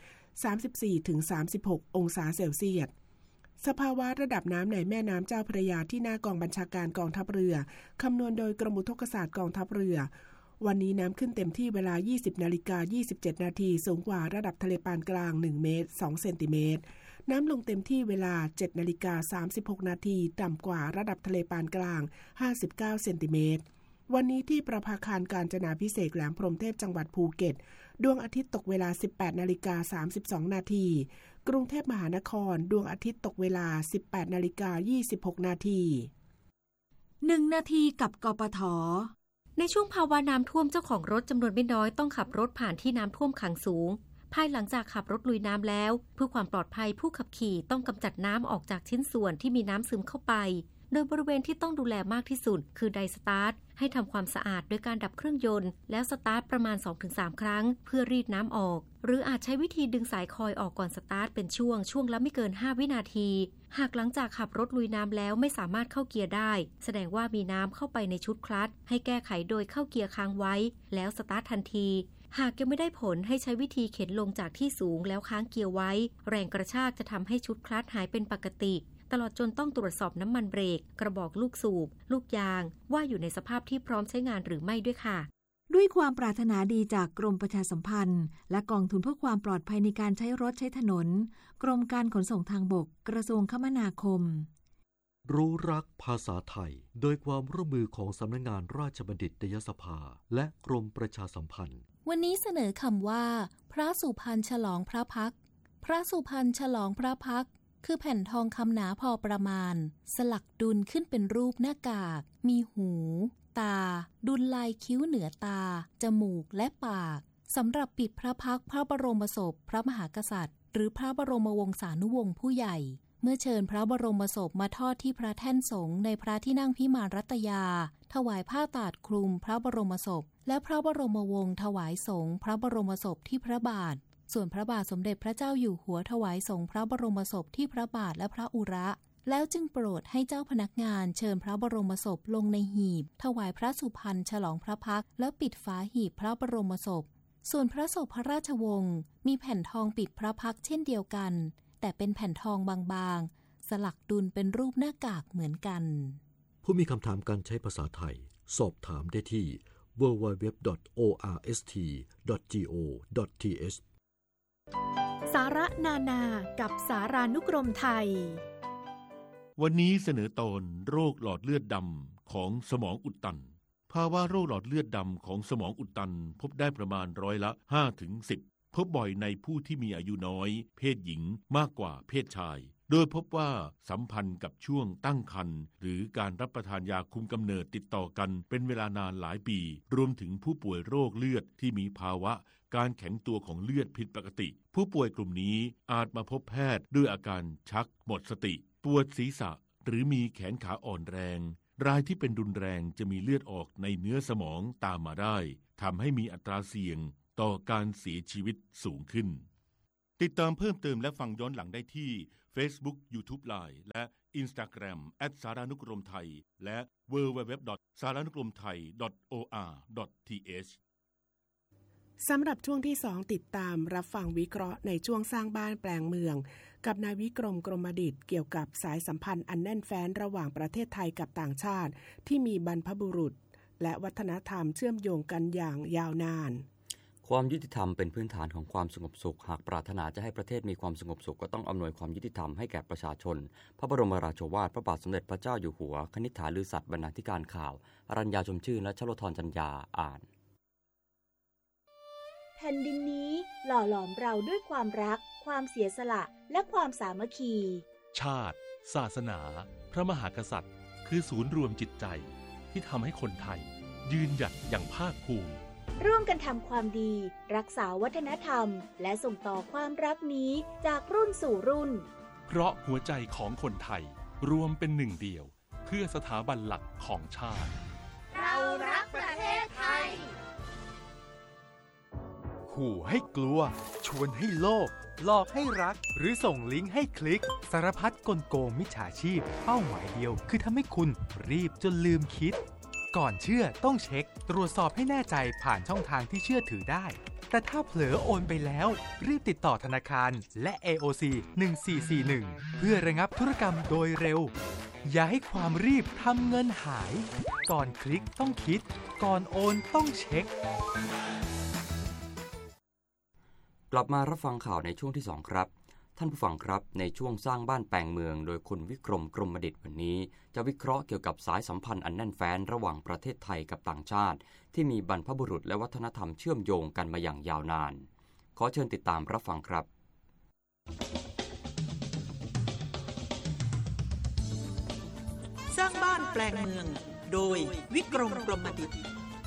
34-36 องศาเซลเซียสสภาวะระดับน้ำในแม่น้ำเจ้าพระยาที่หน้ากองบัญชาการกองทัพเรือคำนวณโดยกรมอุทกศาสตร์กองทัพเรือวันนี้น้ำขึ้นเต็มที่เวลา 20:27 นาทีสูงกว่าระดับทะเลปานกลาง1เมตร2เซนติเมตรน้ำลงเต็มที่เวลา 7:36 นาทีต่ำกว่าระดับทะเลปานกลาง59เซนติเมตรวันนี้ที่ประภาคารกาญจนาภิเษกแหลมพรหมเทพจังหวัดภูเก็ตดวงอาทิตย์ตกเวลา 18:32 นาทีกรุงเทพมหานครดวงอาทิตย์ตกเวลา 18:26 นาที 1 นาทีกับกปท.ในช่วงภาวะน้ำท่วมเจ้าของรถจำนวนไม่น้อยต้องขับรถผ่านที่น้ำท่วมขังสูงภายหลังจากขับรถลุยน้ำแล้วเพื่อความปลอดภัยผู้ขับขี่ต้องกำจัดน้ำออกจากชิ้นส่วนที่มีน้ำซึมเข้าไปโดยบริเวณที่ต้องดูแลมากที่สุดคือไดสตาร์ทให้ทำความสะอาดโดยการดับเครื่องยนต์แล้วสตาร์ทประมาณ 2-3 ครั้งเพื่อรีดน้ำออกหรืออาจใช้วิธีดึงสายคอยออกก่อนสตาร์ทเป็นช่วงละไม่เกิน5วินาทีหากหลังจากขับรถลุยน้ำแล้วไม่สามารถเข้าเกียร์ได้แสดงว่ามีน้ำเข้าไปในชุดคลัตช์ให้แก้ไขโดยเข้าเกียร์ค้างไว้แล้วสตาร์ททันทีหากยังไม่ได้ผลให้ใช้วิธีเข็นลงจากที่สูงแล้วค้างเกียร์ไว้แรงกระชากจะทำให้ชุดคลัตช์หายเป็นปกติตลอดจนต้องตรวจสอบน้ำมันเบรกกระบอกลูกสูบลูกยางว่าอยู่ในสภาพที่พร้อมใช้งานหรือไม่ด้วยค่ะด้วยความปรารถนาดีจากกรมประชาสัมพันธ์และกองทุนเพื่อความปลอดภัยในการใช้รถใช้ถนนกรมการขนส่งทางบกกระทรวงคมนาคมรู้รักภาษาไทยโดยความร่วมมือของสำนักงานราชบัณฑิตยสภาและกรมประชาสัมพันธ์วันนี้เสนอคำว่าพระสุพรรณฉลองพระพักตร์พระสุพรรณฉลองพระพักตร์คือแผ่นทองคำหนาพอประมาณสลักดุลขึ้นเป็นรูปหน้ากากมีหูตาดุลลายคิ้วเหนือตาจมูกและปากสำหรับปิดพระพักตร์พระบรมศพพระมหากษัตริย์หรือพระบรมวงศานุวงศ์ผู้ใหญ่เมื่อเชิญพระบรมศพมาทอดที่พระแท่นสงฆ์ในพระที่นั่งพิมานรัตยาถวายผ้าตาดคลุมพระบรมศพและพระบรมวงศ์ถวายสงฆ์พระบรมศพที่พระบาทส่วนพระบาทสมเด็จพระเจ้าอยู่หัวถวายสงฆ์พระบรมศพที่พระบาทและพระอุระแล้วจึงโปรดให้เจ้าพนักงานเชิญพระบรมศพลงในหีบถวายพระสุพรรณฉลองพระพักตร์แล้วปิดฝาหีบพระบรมศพส่วนพระศพพระราชวงศ์มีแผ่นทองปิดพระพักตร์เช่นเดียวกันแต่เป็นแผ่นทองบางๆสลักดุลเป็นรูปหน้ากากเหมือนกันผู้มีคำถามการใช้ภาษาไทยสอบถามได้ที่ www.orst.go.th สาระนานากับสารานุกรมไทยวันนี้เสนอตอนโรคหลอดเลือดดำของสมองอุดตันภาวะโรคหลอดเลือดดำของสมองอุดตันพบได้ประมาณ5-10%พบบ่อยในผู้ที่มีอายุน้อยเพศหญิงมากกว่าเพศชายโดยพบว่าสัมพันธ์กับช่วงตั้งครรภ์หรือการรับประทานยาคุมกำเนิดติดต่อกันเป็นเวลานานหลายปีรวมถึงผู้ป่วยโรคเลือดที่มีภาวะการแข็งตัวของเลือดผิดปกติผู้ป่วยกลุ่มนี้อาจมาพบแพทย์ด้วยอาการชักหมดสติปวดศีรษะหรือมีแขนขาอ่อนแรงรายที่เป็นรุนแรงจะมีเลือดออกในเนื้อสมองตามมาได้ทำให้มีอัตราเสี่ยงต่อการเสียชีวิตสูงขึ้นติดตามเพิ่มเติมและฟังย้อนหลังได้ที่ Facebook YouTube Line และ Instagram @saranukromthai และ www.saranukromthai.or.th สำหรับช่วงที่2ติดตามรับฟังวิเคราะห์ในช่วงสร้างบ้านแปลงเมืองกับนายวิกรมกรมดิษฐ์เกี่ยวกับสายสัมพันธ์อันแน่นแฟ้นระหว่างประเทศไทยกับต่างชาติที่มีบรรพบุรุษและวัฒนธรรมเชื่อมโยงกันอย่างยาวนานความยุติธรรมเป็นพื้นฐานของความสงบสุขหากปรารถนาจะให้ประเทศมีความสงบสุขก็ต้องอำนวยความยุติธรรมให้แก่ประชาชนพระบรมราโชวาทพระบาทสมเด็จพระเจ้าอยู่หัวคณิษฐาลือสัตย์บรรณาธิการข่าวอรัญญาชมชื่นและชโลธรจัญญาอ่านแผ่นดินนี้หล่อหลอมเราด้วยความรักความเสียสละและความสามัคคีชาติศาสนาพระมหากษัตริย์คือศูนย์รวมจิตใจที่ทำให้คนไทยยืนหยัดอย่างภาคภูมิร่วมกันทำความดีรักษาวัฒนธรรมและส่งต่อความรักนี้จากรุ่นสู่รุ่นเพราะหัวใจของคนไทยรวมเป็นหนึ่งเดียวเพื่อสถาบันหลักของชาติเรารักประเทศไทยขู่ให้กลัวชวนให้โลภหลอกให้รักหรือส่งลิงก์ให้คลิกสารพัดกลโกงมิจฉาชีพเป้าหมายเดียวคือทำให้คุณรีบจนลืมคิดก่อนเชื่อต้องเช็คตรวจสอบให้แน่ใจผ่านช่องทางที่เชื่อถือได้แต่ถ้าเผลอโอนไปแล้วรีบติดต่อธนาคารและ AOC 1441เพื่อระงับธุรกรรมโดยเร็วอย่าให้ความรีบทำเงินหายก่อนคลิกต้องคิดก่อนโอนต้องเช็คกลับมารับฟังข่าวในช่วงที่2ครับท่านผู้ฟังครับในช่วงสร้างบ้านแปลงเมืองโดยคุณวิกรมกรมดิษฐ์วันนี้จะวิเคราะห์เกี่ยวกับสายสัมพันธ์อันแน่นแฟ้นระหว่างประเทศไทยกับต่างชาติที่มีบรรพบุรุษและวัฒนธรรมเชื่อมโยงกันมาอย่างยาวนานขอเชิญติดตามรับฟังครับสร้างบ้านแปลงเมืองโดยวิกรมกรมดิษฐ์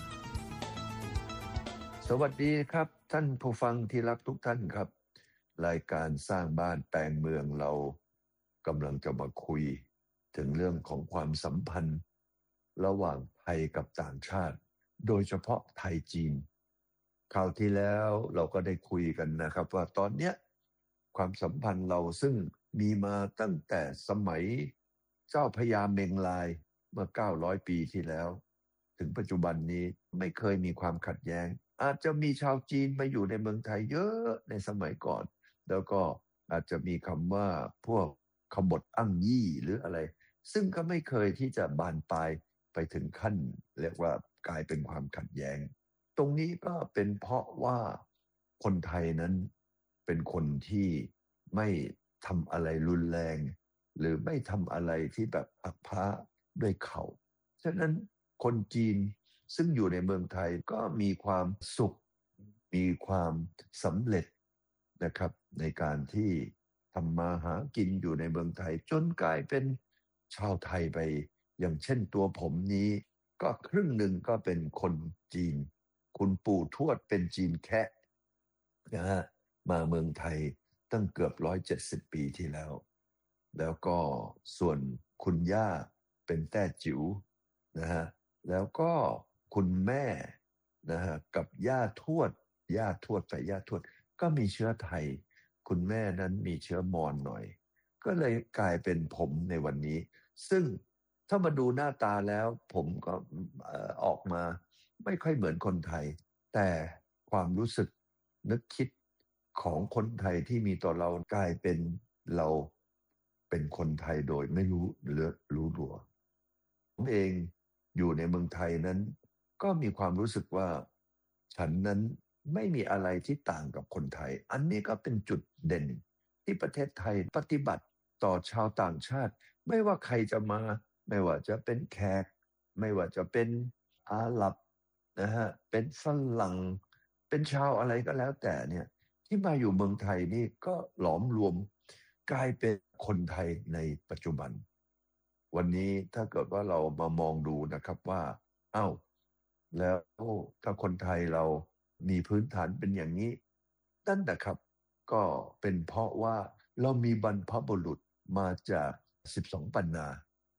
สวัสดีครับท่านผู้ฟังที่รักทุกท่านครับรายการสร้างบ้านแปลงเมืองเรากำลังจะมาคุยถึงเรื่องของความสัมพันธ์ระหว่างไทยกับต่างชาติโดยเฉพาะไทยจีนคราวที่แล้วเราก็ได้คุยกันนะครับว่าตอนเนี้ยความสัมพันธ์เราซึ่งมีมาตั้งแต่สมัยเจ้าพญาเมงลายเมื่อ900ปีที่แล้วถึงปัจจุบันนี้ไม่เคยมีความขัดแย้งอาจจะมีชาวจีนมาอยู่ในเมืองไทยเยอะในสมัยก่อนแล้วก็อาจจะมีคำว่าพวกขบฏอั่งยี่หรืออะไรซึ่งก็ไม่เคยที่จะบานปลายไปถึงขั้นเรียกว่ากลายเป็นความขัดแย้งตรงนี้ก็เป็นเพราะว่าคนไทยนั้นเป็นคนที่ไม่ทำอะไรรุนแรงหรือไม่ทำอะไรที่แบบอักพระด้วยเขาฉะนั้นคนจีนซึ่งอยู่ในเมืองไทยก็มีความสุขมีความสำเร็จนะครับในการที่ทำมาหากินอยู่ในเมืองไทยจนกลายเป็นชาวไทยไปอย่างเช่นตัวผมนี้ก็ครึ่งหนึ่งก็เป็นคนจีนคุณปู่ทวดเป็นจีนแคะนะฮะมาเมืองไทยตั้งเกือบ170ปีที่แล้วแล้วก็ส่วนคุณย่าเป็นแต้จิ๋วนะฮะแล้วก็คุณแม่นะฮะกับย่าทวดก็มีเชื้อไทยคุณแม่นั้นมีเชื้อมอญหน่อยก็เลยกลายเป็นผมในวันนี้ซึ่งถ้ามาดูหน้าตาแล้วผมก็ออกมาไม่ค่อยเหมือนคนไทยแต่ความรู้สึกนึกคิดของคนไทยที่มีต่อเรากลายเป็นเราเป็นคนไทยโดยไม่รู้ตัวผมเองอยู่ในเมืองไทยนั้นก็มีความรู้สึกว่าฉันนั้นไม่มีอะไรที่ต่างกับคนไทยอันนี้ก็เป็นจุดเด่นที่ประเทศไทยปฏิบัติต่อชาวต่างชาติไม่ว่าใครจะมาไม่ว่าจะเป็นแขกไม่ว่าจะเป็นอาหรับนะฮะเป็นฝรั่งเป็นชาวอะไรก็แล้วแต่เนี่ยที่มาอยู่เมืองไทยนี่ก็หลอมรวมกลายเป็นคนไทยในปัจจุบันวันนี้ถ้าเกิดว่าเรามามองดูนะครับว่าแล้วถ้าคนไทยเรามีพื้นฐานเป็นอย่างนี้นั่นนะครับก็เป็นเพราะว่าเรามีบรรพบุรุษมาจาก12ปันนา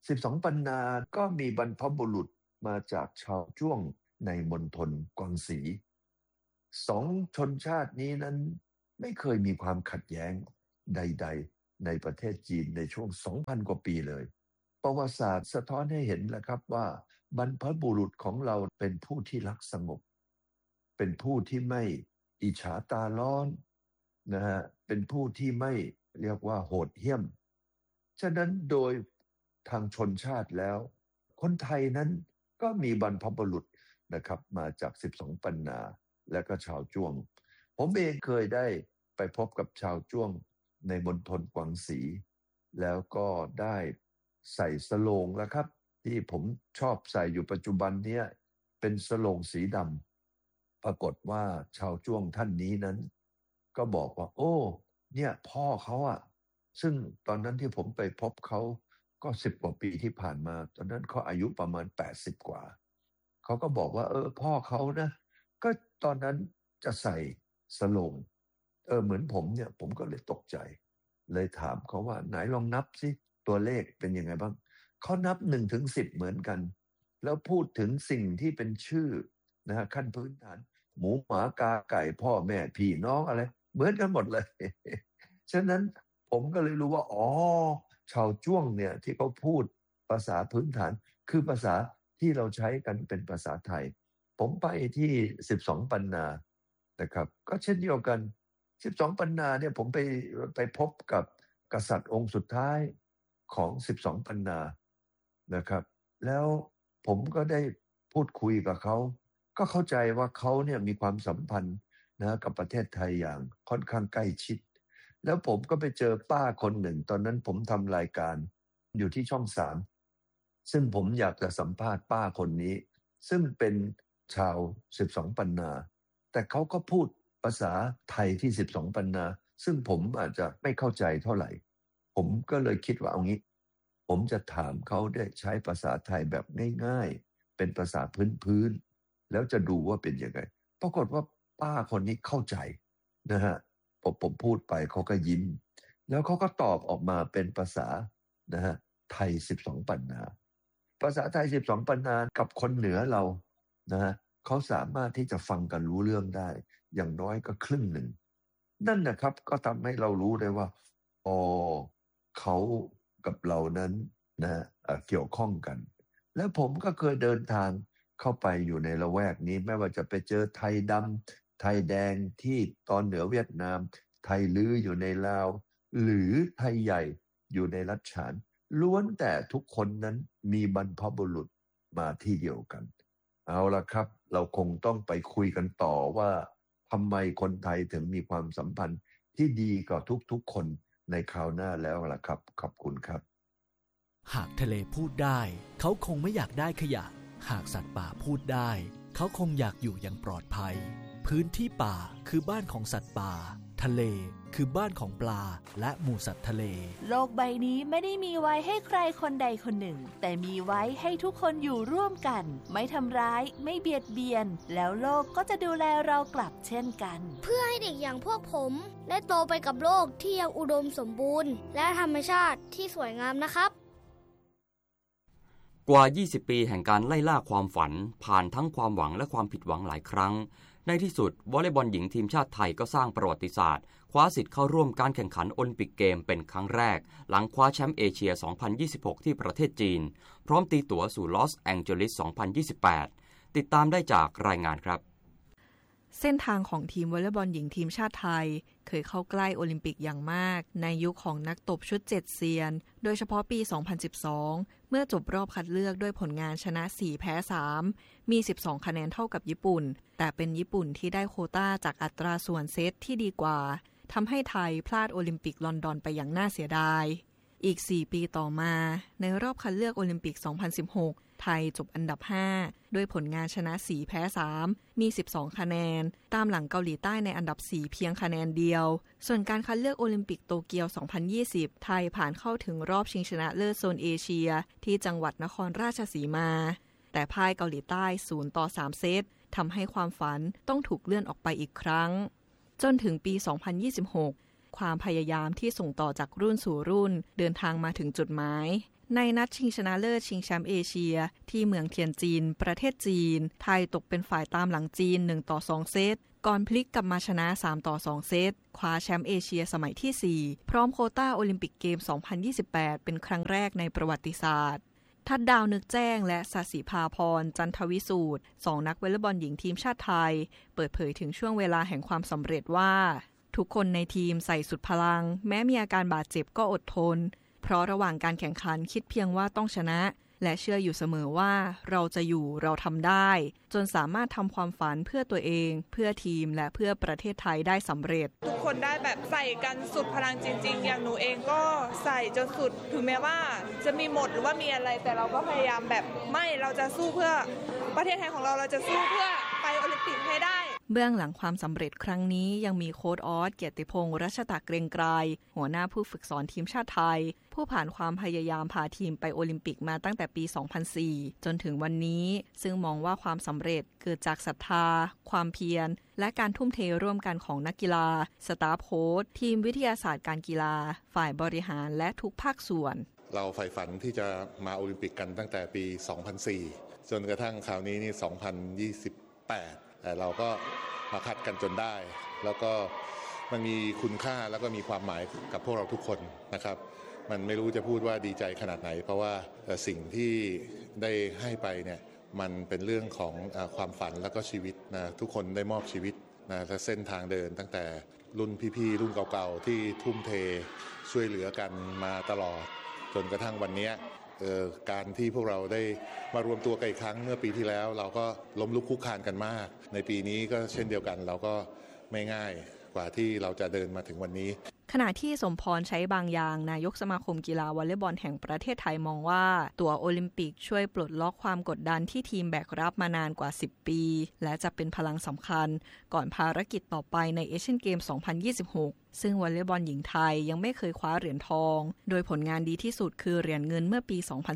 12 ปันนาก็มีบรรพบุรุษมาจากชาวจ้วงในมณฑลกวางสีสองชนชาตินี้นั้นไม่เคยมีความขัดแย้งใดๆในประเทศจีนในช่วง 2,000 กว่าปีเลยประวัติศาสตร์สะท้อนให้เห็นแหละครับว่าบรรพบุรุษของเราเป็นผู้ที่รักสงบเป็นผู้ที่ไม่อิจฉาตาร้อนนะฮะเป็นผู้ที่ไม่เรียกว่าโหดเหี้ยมฉะนั้นโดยทางชนชาติแล้วคนไทยนั้นก็มีบรรพบุรุษนะครับมาจาก12 ปันนาและก็ชาวจ้วงผมเองเคยได้ไปพบกับชาวจ้วงในมณฑลกวางสีแล้วก็ได้ใส่สโลงแล้วครับที่ผมชอบใส่อยู่ปัจจุบันนี้เป็นสโลงสีดำปรากฏว่าชาวจ้วงท่านนี้นั้นก็บอกว่าโอ้เนี่ยพ่อเขาอะซึ่งตอนนั้นที่ผมไปพบเขาก็10 กว่าปีที่ผ่านมาตอนนั้นเขาอายุประมาณ80 กว่าเขาก็บอกว่าพ่อเขานะก็ตอนนั้นจะใส่สโลงเหมือนผมเนี่ยผมก็เลยตกใจเลยถามเขาว่าไหนลองนับสิตัวเลขเป็นยังไงบ้างเขานับ1 ถึง 10เหมือนกันแล้วพูดถึงสิ่งที่เป็นชื่อนะฮะขั้นพื้นฐานหมูหมากาไก่พ่อแม่พี่น้องอะไรเหมือนกันหมดเลย ฉะนั้นผมก็เลยรู้ว่าอ๋อชาวจ้วงเนี่ยที่เขาพูดภาษาพื้นฐานคือภาษาที่เราใช้กันเป็นภาษาไทยผมไปที่12 ปันนานะครับก็เช่นเดียวกัน12 ปันนาเนี่ยผมไปพบกับกษัตริย์องค์สุดท้ายของ12 ปันนานะครับแล้วผมก็ได้พูดคุยกับเขาก็เข้าใจว่าเขาเนี่ยมีความสัมพันธ์นะกับประเทศไทยอย่างค่อนข้างใกล้ชิดแล้วผมก็ไปเจอป้าคนหนึ่งตอนนั้นผมทำรายการอยู่ที่ช่อง3ซึ่งผมอยากจะสัมภาษณ์ป้าคนนี้ซึ่งเป็นชาว12 ปันนาแต่เขาก็พูดภาษาไทยที่12 ปันนาซึ่งผมอาจจะไม่เข้าใจเท่าไหร่ผมก็เลยคิดว่าเอางี้ผมจะถามเขาได้ใช้ภาษาไทยแบบง่ายๆเป็นภาษาพื้นๆแล้วจะดูว่าเป็นยังไงปรากฏว่าป้าคนนี้เข้าใจนะฮะผมพูดไปเขาก็ยิ้มแล้วเขาก็ตอบออกมาเป็นภาษานะฮะไทย12 ปันนาภาษาไทย12 ปันนากับคนเหนือเรานะฮะเขาสามารถที่จะฟังกันรู้เรื่องได้อย่างน้อยก็ครึ่งหนึ่งนั่นนะครับก็ทำให้เรารู้ได้ว่าอ๋อเขากับเรานั้นนะเกี่ยวข้องกันแล้วผมก็เคยเดินทางเข้าไปอยู่ในละแวกนี้ไม่ว่าจะไปเจอไทยดำไทยแดงที่ตอนเหนือเวียดนามไทยลื้ออยู่ในลาวหรือไทยใหญ่อยู่ในรัชฉานล้วนแต่ทุกคนนั้นมีบรรพบุรุษมาที่เดียวกันเอาละครับเราคงต้องไปคุยกันต่อว่าทำไมคนไทยถึงมีความสัมพันธ์ที่ดีกับทุกๆคนในคราวหน้าแล้วล่ะครับขอบคุณครับหากทะเลพูดได้เขาคงไม่อยากได้ขยะหากสัตว์ป่าพูดได้เขาคงอยากอยู่อย่างปลอดภัยพื้นที่ป่าคือบ้านของสัตว์ป่าทะเลคือบ้านของปลาและหมู่สัตว์ทะเลโลกใบนี้ไม่ได้มีไว้ให้ใครคนใดคนหนึ่งแต่มีไว้ให้ทุกคนอยู่ร่วมกันไม่ทำร้ายไม่เบียดเบียนแล้วโลกก็จะดูแลเรากลับเช่นกันเพื่อให้เด็กอย่างพวกผมได้โตไปกับโลกที่ยังอุดมสมบูรณ์และธรรมชาติที่สวยงามนะครับกว่า20 ปีแห่งการไล่ล่าความฝันผ่านทั้งความหวังและความผิดหวังหลายครั้งในที่สุดวอลเลย์บอลหญิงทีมชาติไทยก็สร้างประวัติศาสตร์คว้าสิทธิ์เข้าร่วมการแข่งขันโอลิมปิกเกมเป็นครั้งแรกหลังคว้าแชมป์เอเชีย 2026 ที่ประเทศจีนพร้อมตีตั๋วสู่ลอสแองเจลิส 2028 ติดตามได้จากรายงานครับเส้นทางของทีมวอลเลย์บอลหญิงทีมชาติไทยเคยเข้าใกล้โอลิมปิกอย่างมากในยุคของนักตบชุด7เซียนโดยเฉพาะปี 2012 เมื่อจบรอบคัดเลือกด้วยผลงานชนะ4แพ้3มี12คะแนนเท่ากับญี่ปุ่นแต่เป็นญี่ปุ่นที่ได้โควต้าจากอัตราส่วนเซตที่ดีกว่าทำให้ไทยพลาดโอลิมปิกลอนดอนไปอย่างน่าเสียดายอีก4ปีต่อมาในรอบคัดเลือกโอลิมปิก 2016 ไทยจบอันดับ5ด้วยผลงานชนะ4แพ้3มี12คะแนนตามหลังเกาหลีใต้ในอันดับ4เพียงคะแนนเดียวส่วนการคัดเลือกโอลิมปิกโตเกียว 2020 ไทยผ่านเข้าถึงรอบชิงชนะเลิศโซนเอเชียที่จังหวัดนครราชสีมาแต่พ่ายเกาหลีใต้0-3เซตทำให้ความฝันต้องถูกเลื่อนออกไปอีกครั้งจนถึงปี 2026ความพยายามที่ส่งต่อจากรุ่นสู่รุ่นเดินทางมาถึงจุดหมายในนัดชิงชนะเลิศชิงแชมป์เอเชียที่เมืองเทียนจีนประเทศจีนไทยตกเป็นฝ่ายตามหลังจีน1-2 เซตก่อนพลิกกลับมาชนะ3-2 เซตคว้าแชมป์เอเชียสมัยที่4พร้อมโควต้าโอลิมปิกเกม2028เป็นครั้งแรกในประวัติศาสตร์ทัดดาวนึกแจ้งและศศิภาพรจันทวิสูตร2นักวอลเลย์บอลหญิงทีมชาติไทยเปิดเผยถึงช่วงเวลาแห่งความสำเร็จว่าทุกคนในทีมใส่สุดพลังแม้มีอาการบาดเจ็บก็อดทนเพราะระหว่างการแข่งขันคิดเพียงว่าต้องชนะและเชื่ออยู่เสมอว่าเราจะอยู่เราทำได้จนสามารถทำความฝันเพื่อตัวเองเพื่อทีมและเพื่อประเทศไทยได้สำเร็จทุกคนได้แบบใส่กันสุดพลังจริงๆอย่างหนูเองก็ใส่จนสุดถึงแม้ว่าจะมีหมดหรือว่ามีอะไรแต่เราก็พยายามแบบไม่เราจะสู้เพื่อประเทศไทยของเราจะสู้เพื่อไปโอลิมปิกให้ได้เบื้องหลังความสำเร็จครั้งนี้ยังมีโค้ชออสเกียรติพงษ์รัชตะเกรงไกรหัวหน้าผู้ฝึกสอนทีมชาติไทยผู้ผ่านความพยายามพาทีมไปโอลิมปิกมาตั้งแต่ปี 2004 จนถึงวันนี้ซึ่งมองว่าความสำเร็จเกิดจากศรัทธาความเพียรและการทุ่มเทร่วมกันของนักกีฬาสตาฟโค้ชทีมวิทยาศาสตร์การกีฬาฝ่ายบริหารและทุกภาคส่วนเราใฝ่ฝันที่จะมาโอลิมปิกกันตั้งแต่ปี 2004 จนกระทั่งคราวนี้นี่ 2028 แต่เราก็มาคัดกันจนได้แล้วก็มันมีคุณค่าแล้วก็มีความหมายกับพวกเราทุกคนนะครับมันไม่รู้จะพูดว่าดีใจขนาดไหนเพราะว่าสิ่งที่ได้ให้ไปเนี่ยมันเป็นเรื่องของความฝันแล้วก็ชีวิตนะทุกคนได้มอบชีวิตนะและเส้นทางเดินตั้งแต่รุ่นพี่ๆรุ่นเก่าๆที่ทุ่มเทช่วยเหลือกันมาตลอดจนกระทั่งวันนี้การที่พวกเราได้มารวมตัวกันอีกครั้งเมื่อปีที่แล้วเราก็ล้มลุกคลุกคลานกันมากในปีนี้ก็เช่นเดียวกันเราก็ไม่ง่ายกว่าที่เราจะเดินมาถึงวันนี้ขณะที่สมพรใช้บางอย่างนายกสมาคมกีฬาวอลเลย์บอลแห่งประเทศไทยมองว่าตั๋วโอลิมปิกช่วยปลดล็อกความกดดันที่ทีมแบกรับมานานกว่า10ปีและจะเป็นพลังสำคัญก่อนภารกิจต่อไปในเอเชียนเกม 2026 ซึ่งวอลเลย์บอลหญิงไทยยังไม่เคยคว้าเหรียญทองโดยผลงานดีที่สุดคือเหรียญเงินเมื่อปี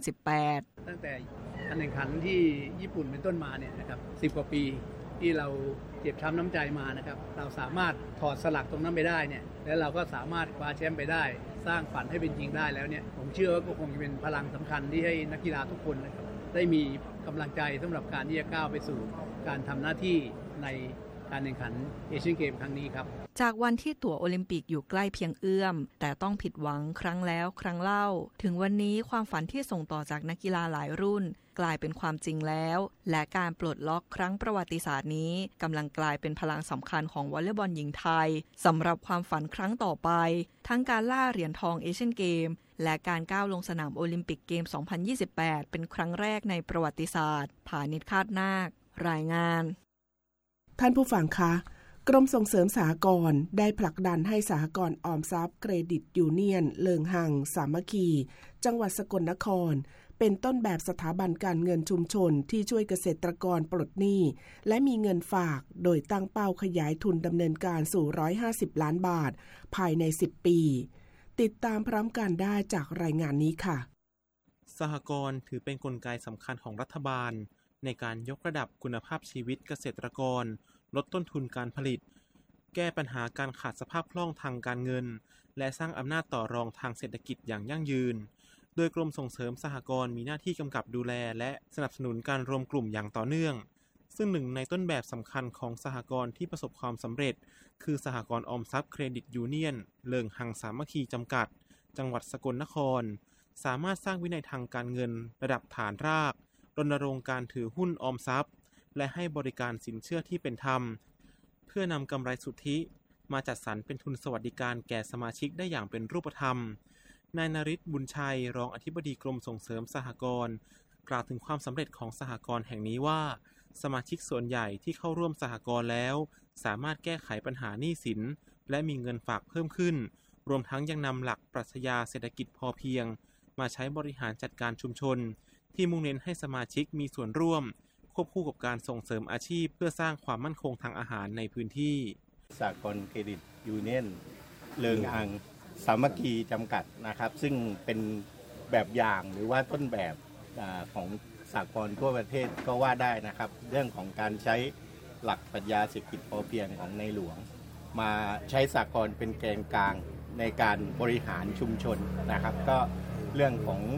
2018 ตั้งแต่การแข่งขันที่ญี่ปุ่นเป็นต้นมาเนี่ยนะครับ10 กว่าปีที่เราเจ็บช้ำน้ำใจมานะครับเราสามารถถอดสลักตรงนั้นไปได้เนี่ยแล้วเราก็สามารถคว้าแชมป์ไปได้สร้างฝันให้เป็นจริงได้แล้วเนี่ยผมเชื่อว่าก็คงจะเป็นพลังสำคัญที่ให้นักกีฬาทุกคนนะครับได้มีกำลังใจสำหรับการที่จะก้าวไปสู่การทำหน้าที่ในการแข่งขันเอเชียนเกมครั้งนี้ครับจากวันที่ตั๋วโอลิมปิกอยู่ใกล้เพียงเอื้อมแต่ต้องผิดหวังครั้งแล้วครั้งเล่าถึงวันนี้ความฝันที่ส่งต่อจากนักกีฬาหลายรุ่นกลายเป็นความจริงแล้วและการปลดล็อกครั้งประวัติศาสตร์นี้กำลังกลายเป็นพลังสำคัญของวอลเลย์บอลหญิงไทยสำหรับความฝันครั้งต่อไปทั้งการล่าเหรียญทองเอเชียนเกมและการก้าวลงสนามโอลิมปิกเกม 2028 เป็นครั้งแรกในประวัติศาสตร์ผานิชคาดนาครายงานท่านผู้ฟังคะกรมส่งเสริมสหกรณ์ได้ผลักดันให้สหกรณ์ออมทรัพย์เครดิตยูเนียนเลิงหังสามัคคีจังหวัดสกลนครเป็นต้นแบบสถาบันการเงินชุมชนที่ช่วยเกษตรกรปลดหนี้และมีเงินฝากโดยตั้งเป้าขยายทุนดำเนินการสู่150ล้านบาทภายใน10ปีติดตามพร้อมกันได้จากรายงานนี้ค่ะสหกรณ์ถือเป็นกลไกสำคัญของรัฐบาลในการยกระดับคุณภาพชีวิตเกษตรกรลดต้นทุนการผลิตแก้ปัญหาการขาดสภาพคล่องทางการเงินและสร้างอำนาจต่อรองทางเศรษฐกิจอย่างยั่งยืนโดยกรมส่งเสริมสหกรณ์มีหน้าที่กำกับดูแลและสนับสนุนการรวมกลุ่มอย่างต่อเนื่องซึ่งหนึ่งในต้นแบบสำคัญของสหกรณ์ที่ประสบความสำเร็จคือสหกรณ์ออมทรัพย์เครดิตยูเนียนเลิงหังสามัคคีจำกัดจังหวัดสกลนครสามารถสร้างวินัยทางการเงินระดับฐานรากรณรงค์การถือหุ้นออมทรัพย์และให้บริการสินเชื่อที่เป็นธรรมเพื่อนำกำไรสุทธิมาจัดสรรเป็นทุนสวัสดิการแก่สมาชิกได้อย่างเป็นรูปธรรมนายนฤทธิ์บุญชัยรองอธิบดีกรมส่งเสริมสหกรณ์กล่าวถึงความสำเร็จของสหกรณ์แห่งนี้ว่าสมาชิกส่วนใหญ่ที่เข้าร่วมสหกรณ์แล้วสามารถแก้ไขปัญหาหนี้สินและมีเงินฝากเพิ่มขึ้นรวมทั้งยังนำหลักปรัชญาเศรษฐกิจพอเพียงมาใช้บริหารจัดการชุมชนที่มุ่งเน้นให้สมาชิกมีส่วนร่วมควบคู่กับการส่งเสริมอาชีพเพื่อสร้างความมั่นคงทางอาหารในพื้นที่สหกรณ์เครดิตยูเนียนเลิงอังสามัคคีจำกัดนะครับซึ่งเป็นแบบอย่างหรือว่าต้นแบบของสหกรณ์ทั่วประเทศก็ว่าได้นะครับเรื่องของการใช้หลักปรัชญาเศรษฐกิจพอเพียงของในหลวงมาใช้สหกรณ์เป็นแกนกลางในการบริหารชุมชนนะครับก็เรื่องของ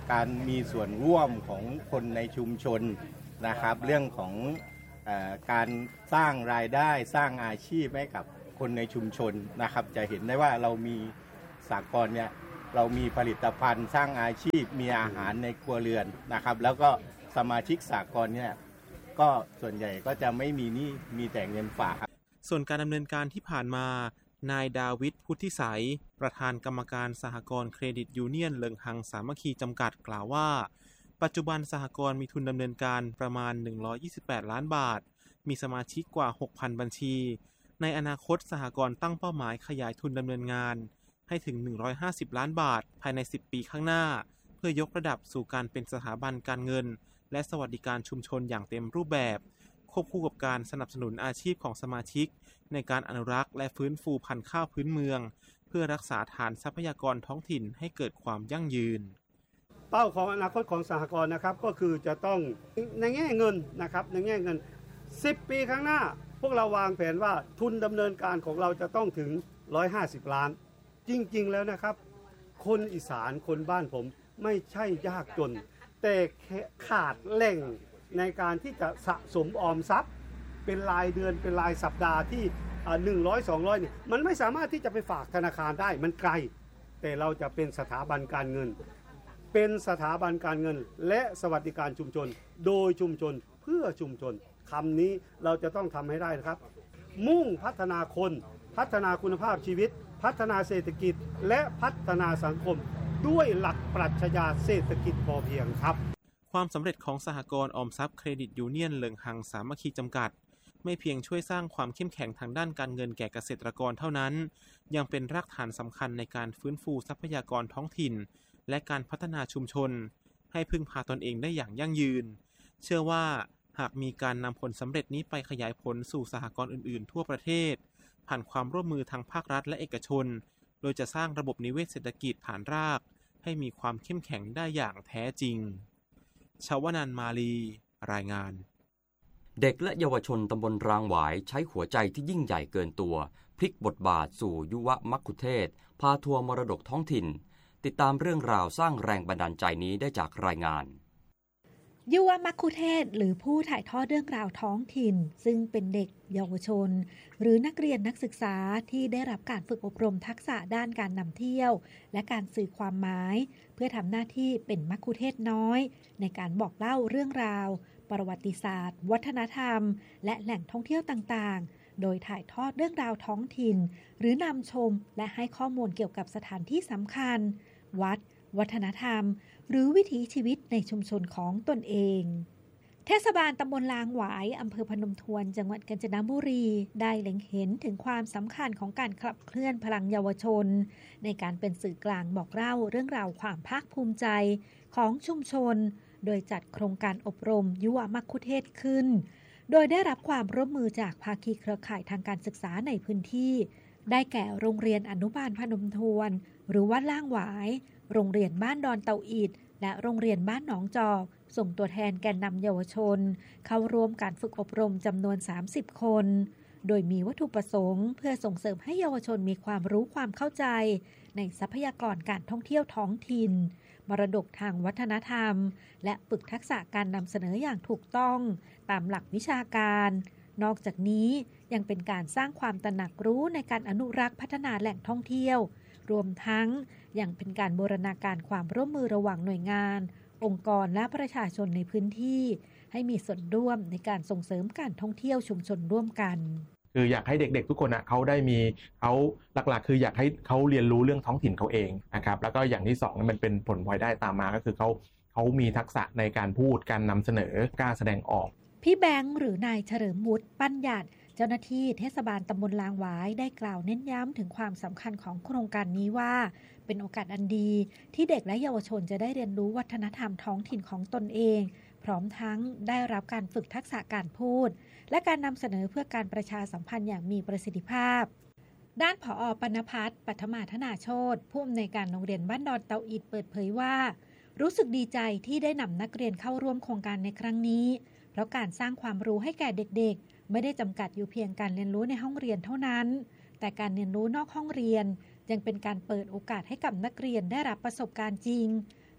การมีส่วนร่วมของคนในชุมชนนะครับเรื่องของการสร้างรายได้สร้างอาชีพให้กับคนในชุมชนนะครับจะเห็นได้ว่าเรามีสหกรณ์เนี่ยเรามีผลิตภัณฑ์สร้างอาชีพมีอาหารในครัวเรือนนะครับแล้วก็สมาชิกสหกรณ์เนี่ยก็ส่วนใหญ่ก็จะไม่มีหนี้มีแต่เงินฝากครับส่วนการดำเนินการที่ผ่านมานายดาวิดพุทธิสัยประธานกรรมการสหกรณ์เครดิตยูเนียนเลิงหังสามัคคีจำกัดกล่าวว่าปัจจุบันสหกรณ์มีทุนดำเนินการประมาณ128ล้านบาทมีสมาชิกกว่า 6,000 บัญชีในอนาคตสหกรณ์ตั้งเป้าหมายขยายทุนดำเนินงานให้ถึง150ล้านบาทภายใน10ปีข้างหน้าเพื่อยกระดับสู่การเป็นสถาบันการเงินและสวัสดิการชุมชนอย่างเต็มรูปแบบควบคู่กับการสนับสนุนอาชีพของสมาชิกในการอนุรักษ์และฟื้นฟูพันธุ์ข้าวพื้นเมืองเพื่อรักษาฐานทรัพยากรท้องถิ่นให้เกิดความยั่งยืนเป้าของอนาคตของสหกรณ์นะครับก็คือจะต้องในแง่เงินนะครับในแง่เงิน10ปีข้างหน้าพวกเราวางแผนว่าทุนดำเนินการของเราจะต้องถึง150ล้านจริงๆแล้วนะครับคนอีสานคนบ้านผมไม่ใช่ยากจนแต่ขาดแหล่งในการที่จะสะสมออมทรัพย์เป็นรายเดือนเป็นรายสัปดาห์ที่100-200เนี่ยมันไม่สามารถที่จะไปฝากธนาคารได้มันไกลแต่เราจะเป็นสถาบันการเงินเป็นสถาบันการเงินและสวัสดิการชุมชนโดยชุมชนเพื่อชุมชนคำนี้เราจะต้องทำให้ได้นะครับมุ่งพัฒนาคนพัฒนาคุณภาพชีวิตพัฒนาเศรษฐกิจและพัฒนาสังคมด้วยหลักปรัชญาเศรษฐกิจพอเพียงครับความสำเร็จของสหกรณ์ออมทรัพย์เครดิตยูเนียนเลิงหังสามัคคีจำกัดไม่เพียงช่วยสร้างความเข้มแข็งทางด้านการเงินแก่เกษตรกรเท่านั้นยังเป็นรากฐานสำคัญในการฟื้นฟูทรัพยากรท้องถิ่นและการพัฒนาชุมชนให้พึ่งพาตนเองได้อย่างยั่งยืนเชื่อว่าหากมีการนำผลสำเร็จนี้ไปขยายผลสู่สหกรณ์อื่นๆทั่วประเทศผ่านความร่วมมือทางภาครัฐและเอกชนโดยจะสร้างระบบนิเวศเศรษฐกิจฐานรากให้มีความเข้มแข็งได้อย่างแท้จริงชวนันท์ มาลีรายงานเด็กและเยาวชนตำบลรางหวายใช้หัวใจที่ยิ่งใหญ่เกินตัวพลิกบทบาทสู่ยุวมัคคุเทศก์พาทัวร์มรดกท้องถิ่นติดตามเรื่องราวสร้างแรงบันดาลใจนี้ได้จากรายงานยุวมัคคุเทศก์หรือผู้ถ่ายทอดเรื่องราวท้องถิ่นซึ่งเป็นเด็กเยาวชนหรือนักเรียนนักศึกษาที่ได้รับการฝึกอบรมทักษะด้านการนำเที่ยวและการสื่อความหมายเพื่อทำหน้าที่เป็นมัคคุเทศก์น้อยในการบอกเล่าเรื่องราวประวัติศาสตร์วัฒนธรรมและแหล่งท่องเที่ยวต่างๆโดยถ่ายทอดเรื่องราวท้องถิ่นหรือนำชมและให้ข้อมูลเกี่ยวกับสถานที่สำคัญวัดวัฒนธรรมหรือวิถีชีวิตในชุมชนของตนเองเทศบาลตำบลลางหวายอำเภอพนมทวนจังหวัดกาญจนบุรีได้เล็งเห็นถึงความสำคัญของการขับเคลื่อนพลังเยาวชนในการเป็นสื่อกลางบอกเล่าเรื่องราวความภาคภูมิใจของชุมชนโดยจัดโครงการอบรมยุวมัคคุเทศก์ขึ้นโดยได้รับความร่วมมือจากภาคีเครือข่ายทางการศึกษาในพื้นที่ได้แก่โรงเรียนอนุบาลพนมทวนหรือวัดล่างหวายโรงเรียนบ้านดอนเตาอิดและโรงเรียนบ้านหนองจอกส่งตัวแทนแกนนำเยาวชนเข้าร่วมการฝึกอบรมจำนวน30คนโดยมีวัตถุประสงค์เพื่อส่งเสริมให้เยาวชนมีความรู้ความเข้าใจในทรัพยากรการท่องเที่ยวท้องถิ่นมรดกทางวัฒนธรรมและฝึกทักษะการนำเสนออย่างถูกต้องตามหลักวิชาการนอกจากนี้ยังเป็นการสร้างความตระหนักรู้ในการอนุรักษ์พัฒนาแหล่งท่องเที่ยวรวมทั้งยังเป็นการบูรณาการความร่วมมือระหว่างหน่วยงานองค์กรและประชาชนในพื้นที่ให้มีส่วนร่วมในการส่งเสริมการท่องเที่ยวชุมชนร่วมกันคืออยากให้เด็กๆทุกคนเขาได้มีเขาหลักๆคืออยากให้เขาเรียนรู้เรื่องท้องถิ่นเขาเองนะครับแล้วก็อย่างที่สองมันเป็นผลพลอยได้ตามมาก็คือเขามีทักษะในการพูดการนำเสนอกล้าแสดงออกพี่แบงค์หรือนายเฉลิมวุฒิปั้นหยัดเจ้าหน้าที่เทศบาลตำบลลางหวายได้กล่าวเน้นย้ำถึงความสำคัญของโครงการนี้ว่าเป็นโอกาสอันดีที่เด็กและเยาวชนจะได้เรียนรู้วัฒนธรรมท้องถิ่นของตนเองพร้อมทั้งได้รับการฝึกทักษะการพูดและการนำเสนอเพื่อการประชาสัมพันธ์อย่างมีประสิทธิภาพด้านผอ.ปณภัทร ปัทมาธนาโชติผู้อำนวยการโรงเรียนบ้านดอนเตาอิดเปิดเผยว่ารู้สึกดีใจที่ได้นำนักเรียนเข้าร่วมโครงการในครั้งนี้เพราะการสร้างความรู้ให้แก่เด็กๆไม่ได้จำกัดอยู่เพียงการเรียนรู้ในห้องเรียนเท่านั้นแต่การเรียนรู้นอกห้องเรียนยังเป็นการเปิดโอกาสให้กับนักเรียนได้รับประสบการณ์จริง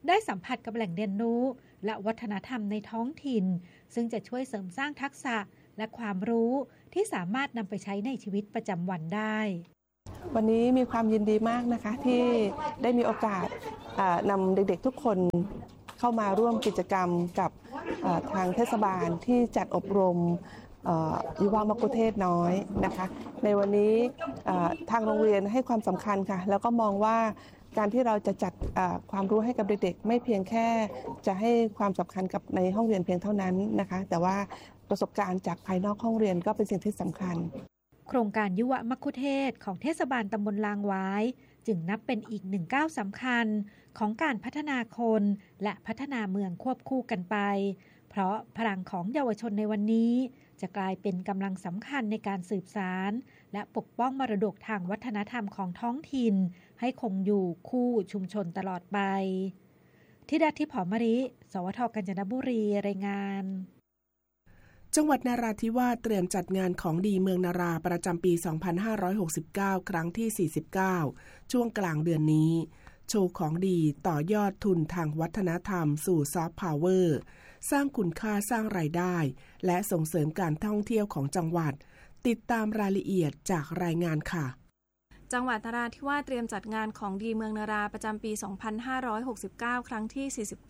ได้สัมผัสกับแหล่งเรียนรู้และวัฒนธรรมในท้องถิ่นซึ่งจะช่วยเสริมสร้างทักษะและความรู้ที่สามารถนำไปใช้ในชีวิตประจำวันได้วันนี้มีความยินดีมากนะคะที่ได้มีโอกาสนำเด็กๆทุกคนเข้ามาร่วมกิจกรรมกับทางเทศบาลที่จัดอบรมยุวมัคคุเทศก์น้อยนะคะในวันนี้ทางโรงเรียนให้ความสำคัญค่ะแล้วก็มองว่าการที่เราจะจัดความรู้ให้กับเด็กๆไม่เพียงแค่จะให้ความสำคัญกับในห้องเรียนเพียงเท่านั้นนะคะแต่ว่าประสบการณ์จากภายนอกห้องเรียนก็เป็นสิ่งที่สำคัญโครงการยุวมัคคุเทศก์ของเทศบาลตำบลลางหวายจึงนับเป็นอีกหนึ่งก้าวสำคัญของการพัฒนาคนและพัฒนาเมืองควบคู่กันไปเพราะพลังของเยาวชนในวันนี้จะกลายเป็นกำลังสำคัญในการสืบสานและปกป้องมรดกทางวัฒนธรรมของท้องถิ่นให้คงอยู่คู่ชุมชนตลอดไปธิดาทิพย์ หอมมะลิ สวท.กาญจนบุรีรายงานจังหวัดนราธิวาสเตรียมจัดงานของดีเมืองนาราประจำปี 2569 ครั้งที่ 49 ช่วงกลางเดือนนี้โชว์ของดีต่อยอดทุนทางวัฒนธรรมสู่ซอฟต์พาวเวอร์สร้างคุณค่าสร้างรายได้และส่งเสริมการท่องเที่ยวของจังหวัดติดตามรายละเอียดจากรายงานค่ะจังหวัดนราธิวาสเตรียมจัดงานของดีเมืองนาราประจำปี 2569 ครั้งที่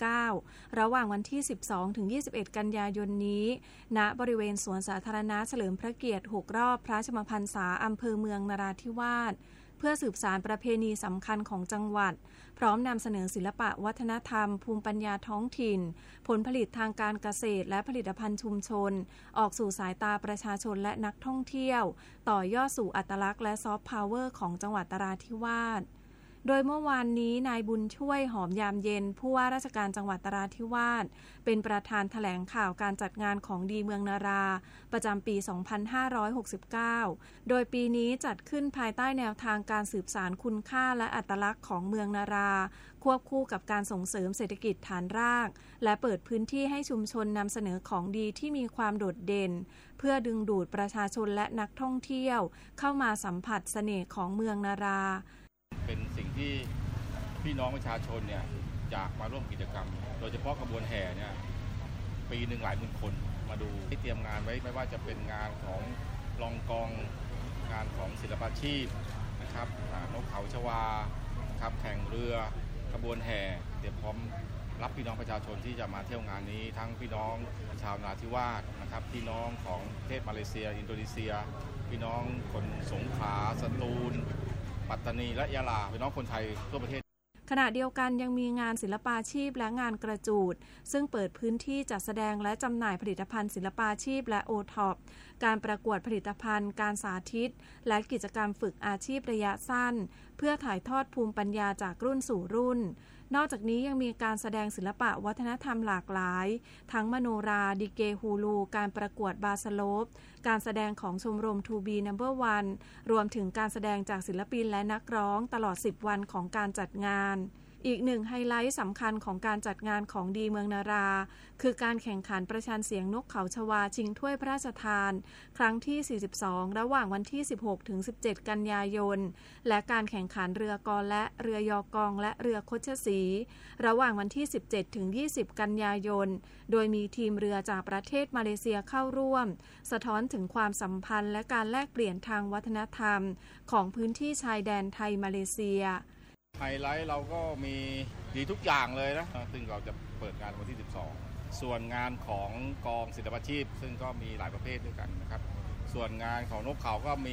49 ระหว่างวันที่ 12-21 กันยายนนี้ณบริเวณสวนสาธารณะเฉลิมพระเกียรติ 6 รอบพระชนมพรรษาอำเภอเมืองนราธิวาสเพื่อสืบสานประเพณีสำคัญของจังหวัดพร้อมนำเสนอศิลปะวัฒนธรรมภูมิปัญญาท้องถิ่นผลผลิตทางการเกษตรและผลิตภัณฑ์ชุมชนออกสู่สายตาประชาชนและนักท่องเที่ยวต่อยอดสู่อัตลักษณ์และซอฟต์พาวเวอร์ของจังหวัดนราธิวาสโดยเมื่อวานนี้นายบุญช่วยหอมยามเย็นผู้ว่าราชการจังหวัดนราธิวาสเป็นประธานแถลงข่าวการจัดงานของดีเมืองนาราประจำปี 2569 โดยปีนี้จัดขึ้นภายใต้แนวทางการสืบสานคุณค่าและอัตลักษณ์ของเมืองนาราควบคู่กับการส่งเสริมเศรษฐกิจฐานรากและเปิดพื้นที่ให้ชุมชนนำเสนอของดีที่มีความโดดเด่นเพื่อดึงดูดประชาชนและนักท่องเที่ยวเข้ามาสัมผัสเสน่ห์ของเมืองนาราเป็นสิ่งที่พี่น้องประชาชนเนี่ยอยากมาร่วมกิจกรรมโดยเฉพาะขบวนแห่เนี่ยปีหนึ่งหลายหมื่นคนมาดูที่เตรียมงานไว้ไม่ว่าจะเป็นงานของลองกองงานของศิลปาชีพนะครับนกเขาชวาครับแข่งเรือขบวนแห่เตรียมพร้อมรับพี่น้องประชาชนที่จะมาเที่ยวงานนี้ทั้งพี่น้องชาวนราธิวาสนะครับพี่น้องของประเทศมาเลเซียอินโดนีเซียพี่น้องคนสงขลาสตูลปัตตานีและยะลาพี่น้องคนไทยทั่วประเทศขณะเดียวกันยังมีงานศิลปาชีพและงานกระจูดซึ่งเปิดพื้นที่จัดแสดงและจำหน่ายผลิตภัณฑ์ศิลปาชีพและโอท็อปการประกวดผลิตภัณฑ์การสาธิตและกิจกรรมฝึกอาชีพระยะสั้นเพื่อถ่ายทอดภูมิปัญญาจากรุ่นสู่รุ่นนอกจากนี้ยังมีการแสดงศิลปะวัฒนธรรมหลากหลายทั้งมโนราดิเกฮูลูการประกวดบาสโลปการแสดงของชมรม 2B Number 1รวมถึงการแสดงจากศิลปินและนักร้องตลอด10วันของการจัดงานอีกหนึ่งไฮไลท์สำคัญของการจัดงานของดีเมืองนาราคือการแข่งขันประชันเสียงนกเขาชวาชิงถ้วยพระราชทานครั้งที่ 42 ระหว่างวันที่ 16-17 กันยายนและการแข่งขันเรือกอและเรือยอกองและเรือคชศรีระหว่างวันที่ 17-20 กันยายนโดยมีทีมเรือจากประเทศมาเลเซียเข้าร่วมสะท้อนถึงความสัมพันธ์และการแลกเปลี่ยนทางวัฒนธรรมของพื้นที่ชายแดนไทยมาเลเซียไฮไลท์เราก็มีดีทุกอย่างเลยนะซึ่งเราจะเปิดงานวันที่ 12ส่วนงานของกองศิลปาชีพซึ่งก็มีหลายประเภทด้วยกันนะครับส่วนงานของนกเขาก็มี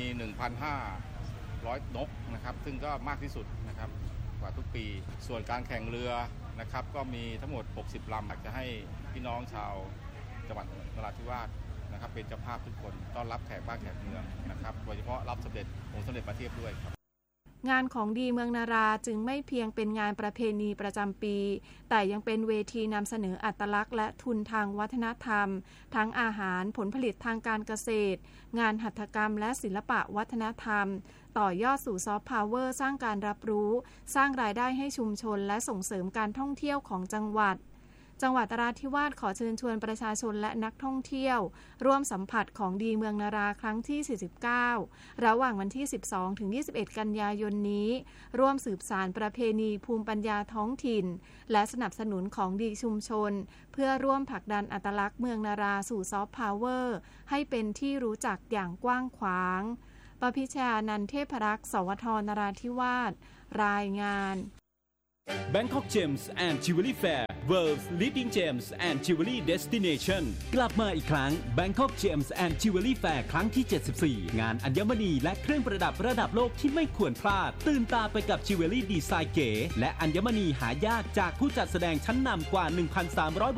1,500 นกนะครับซึ่งก็มากที่สุดนะครับกว่าทุกปีส่วนการแข่งเรือนะครับก็มีทั้งหมด60ลำอยากจะให้พี่น้องชาวจังหวัดนราธิวาสนะครับเป็นเจ้าภาพทุกคนต้อนรับแขกบ้านแขกเมืองนะครับโดยเฉพาะรับสมเด็จองค์สมเด็จพระเทพด้วยครับงานของดีเมืองนาราจึงไม่เพียงเป็นงานประเพณีประจำปีแต่ยังเป็นเวทีนำเสนออัตลักษณ์และทุนทางวัฒนธรรมทั้งอาหารผลผลิตทางการเกษตรงานหัตถกรรมและศิลปะวัฒนธรรมต่อยอดสู่ซอฟต์พาวเวอร์สร้างการรับรู้สร้างรายได้ให้ชุมชนและส่งเสริมการท่องเที่ยวของจังหวัดจังหวัดนราธิวาสขอเชิญชวนประชาชนและนักท่องเที่ยวร่วมสัมผัสของดีเมืองนาราครั้งที่ 49 ระหว่างวันที่ 12 ถึง 21 กันยายนนี้ร่วมสืบสานประเพณีภูมิปัญญาท้องถิ่นและสนับสนุนของดีชุมชนเพื่อร่วมผลักดันอัตลักษณ์เมืองนาราสู่ซอฟต์พาวเวอร์ให้เป็นที่รู้จักอย่างกว้างขวางปพิชานันเทพรักษ์สวทนราธิวาสรายงาน Bangkok Gems and Jewelry Fair World's Leading Gems and Jewelry Destination กลับมาอีกครั้ง Bangkok Gems and Jewelry Fair ครั้งที่ 74 งานอัญมณีและเครื่องประดับระดับโลกที่ไม่ควรพลาดตื่นตาไปกับจิวเวลรี่ดีไซน์เก๋และอัญมณีหายากจากผู้จัดแสดงชั้นนำกว่า 1,300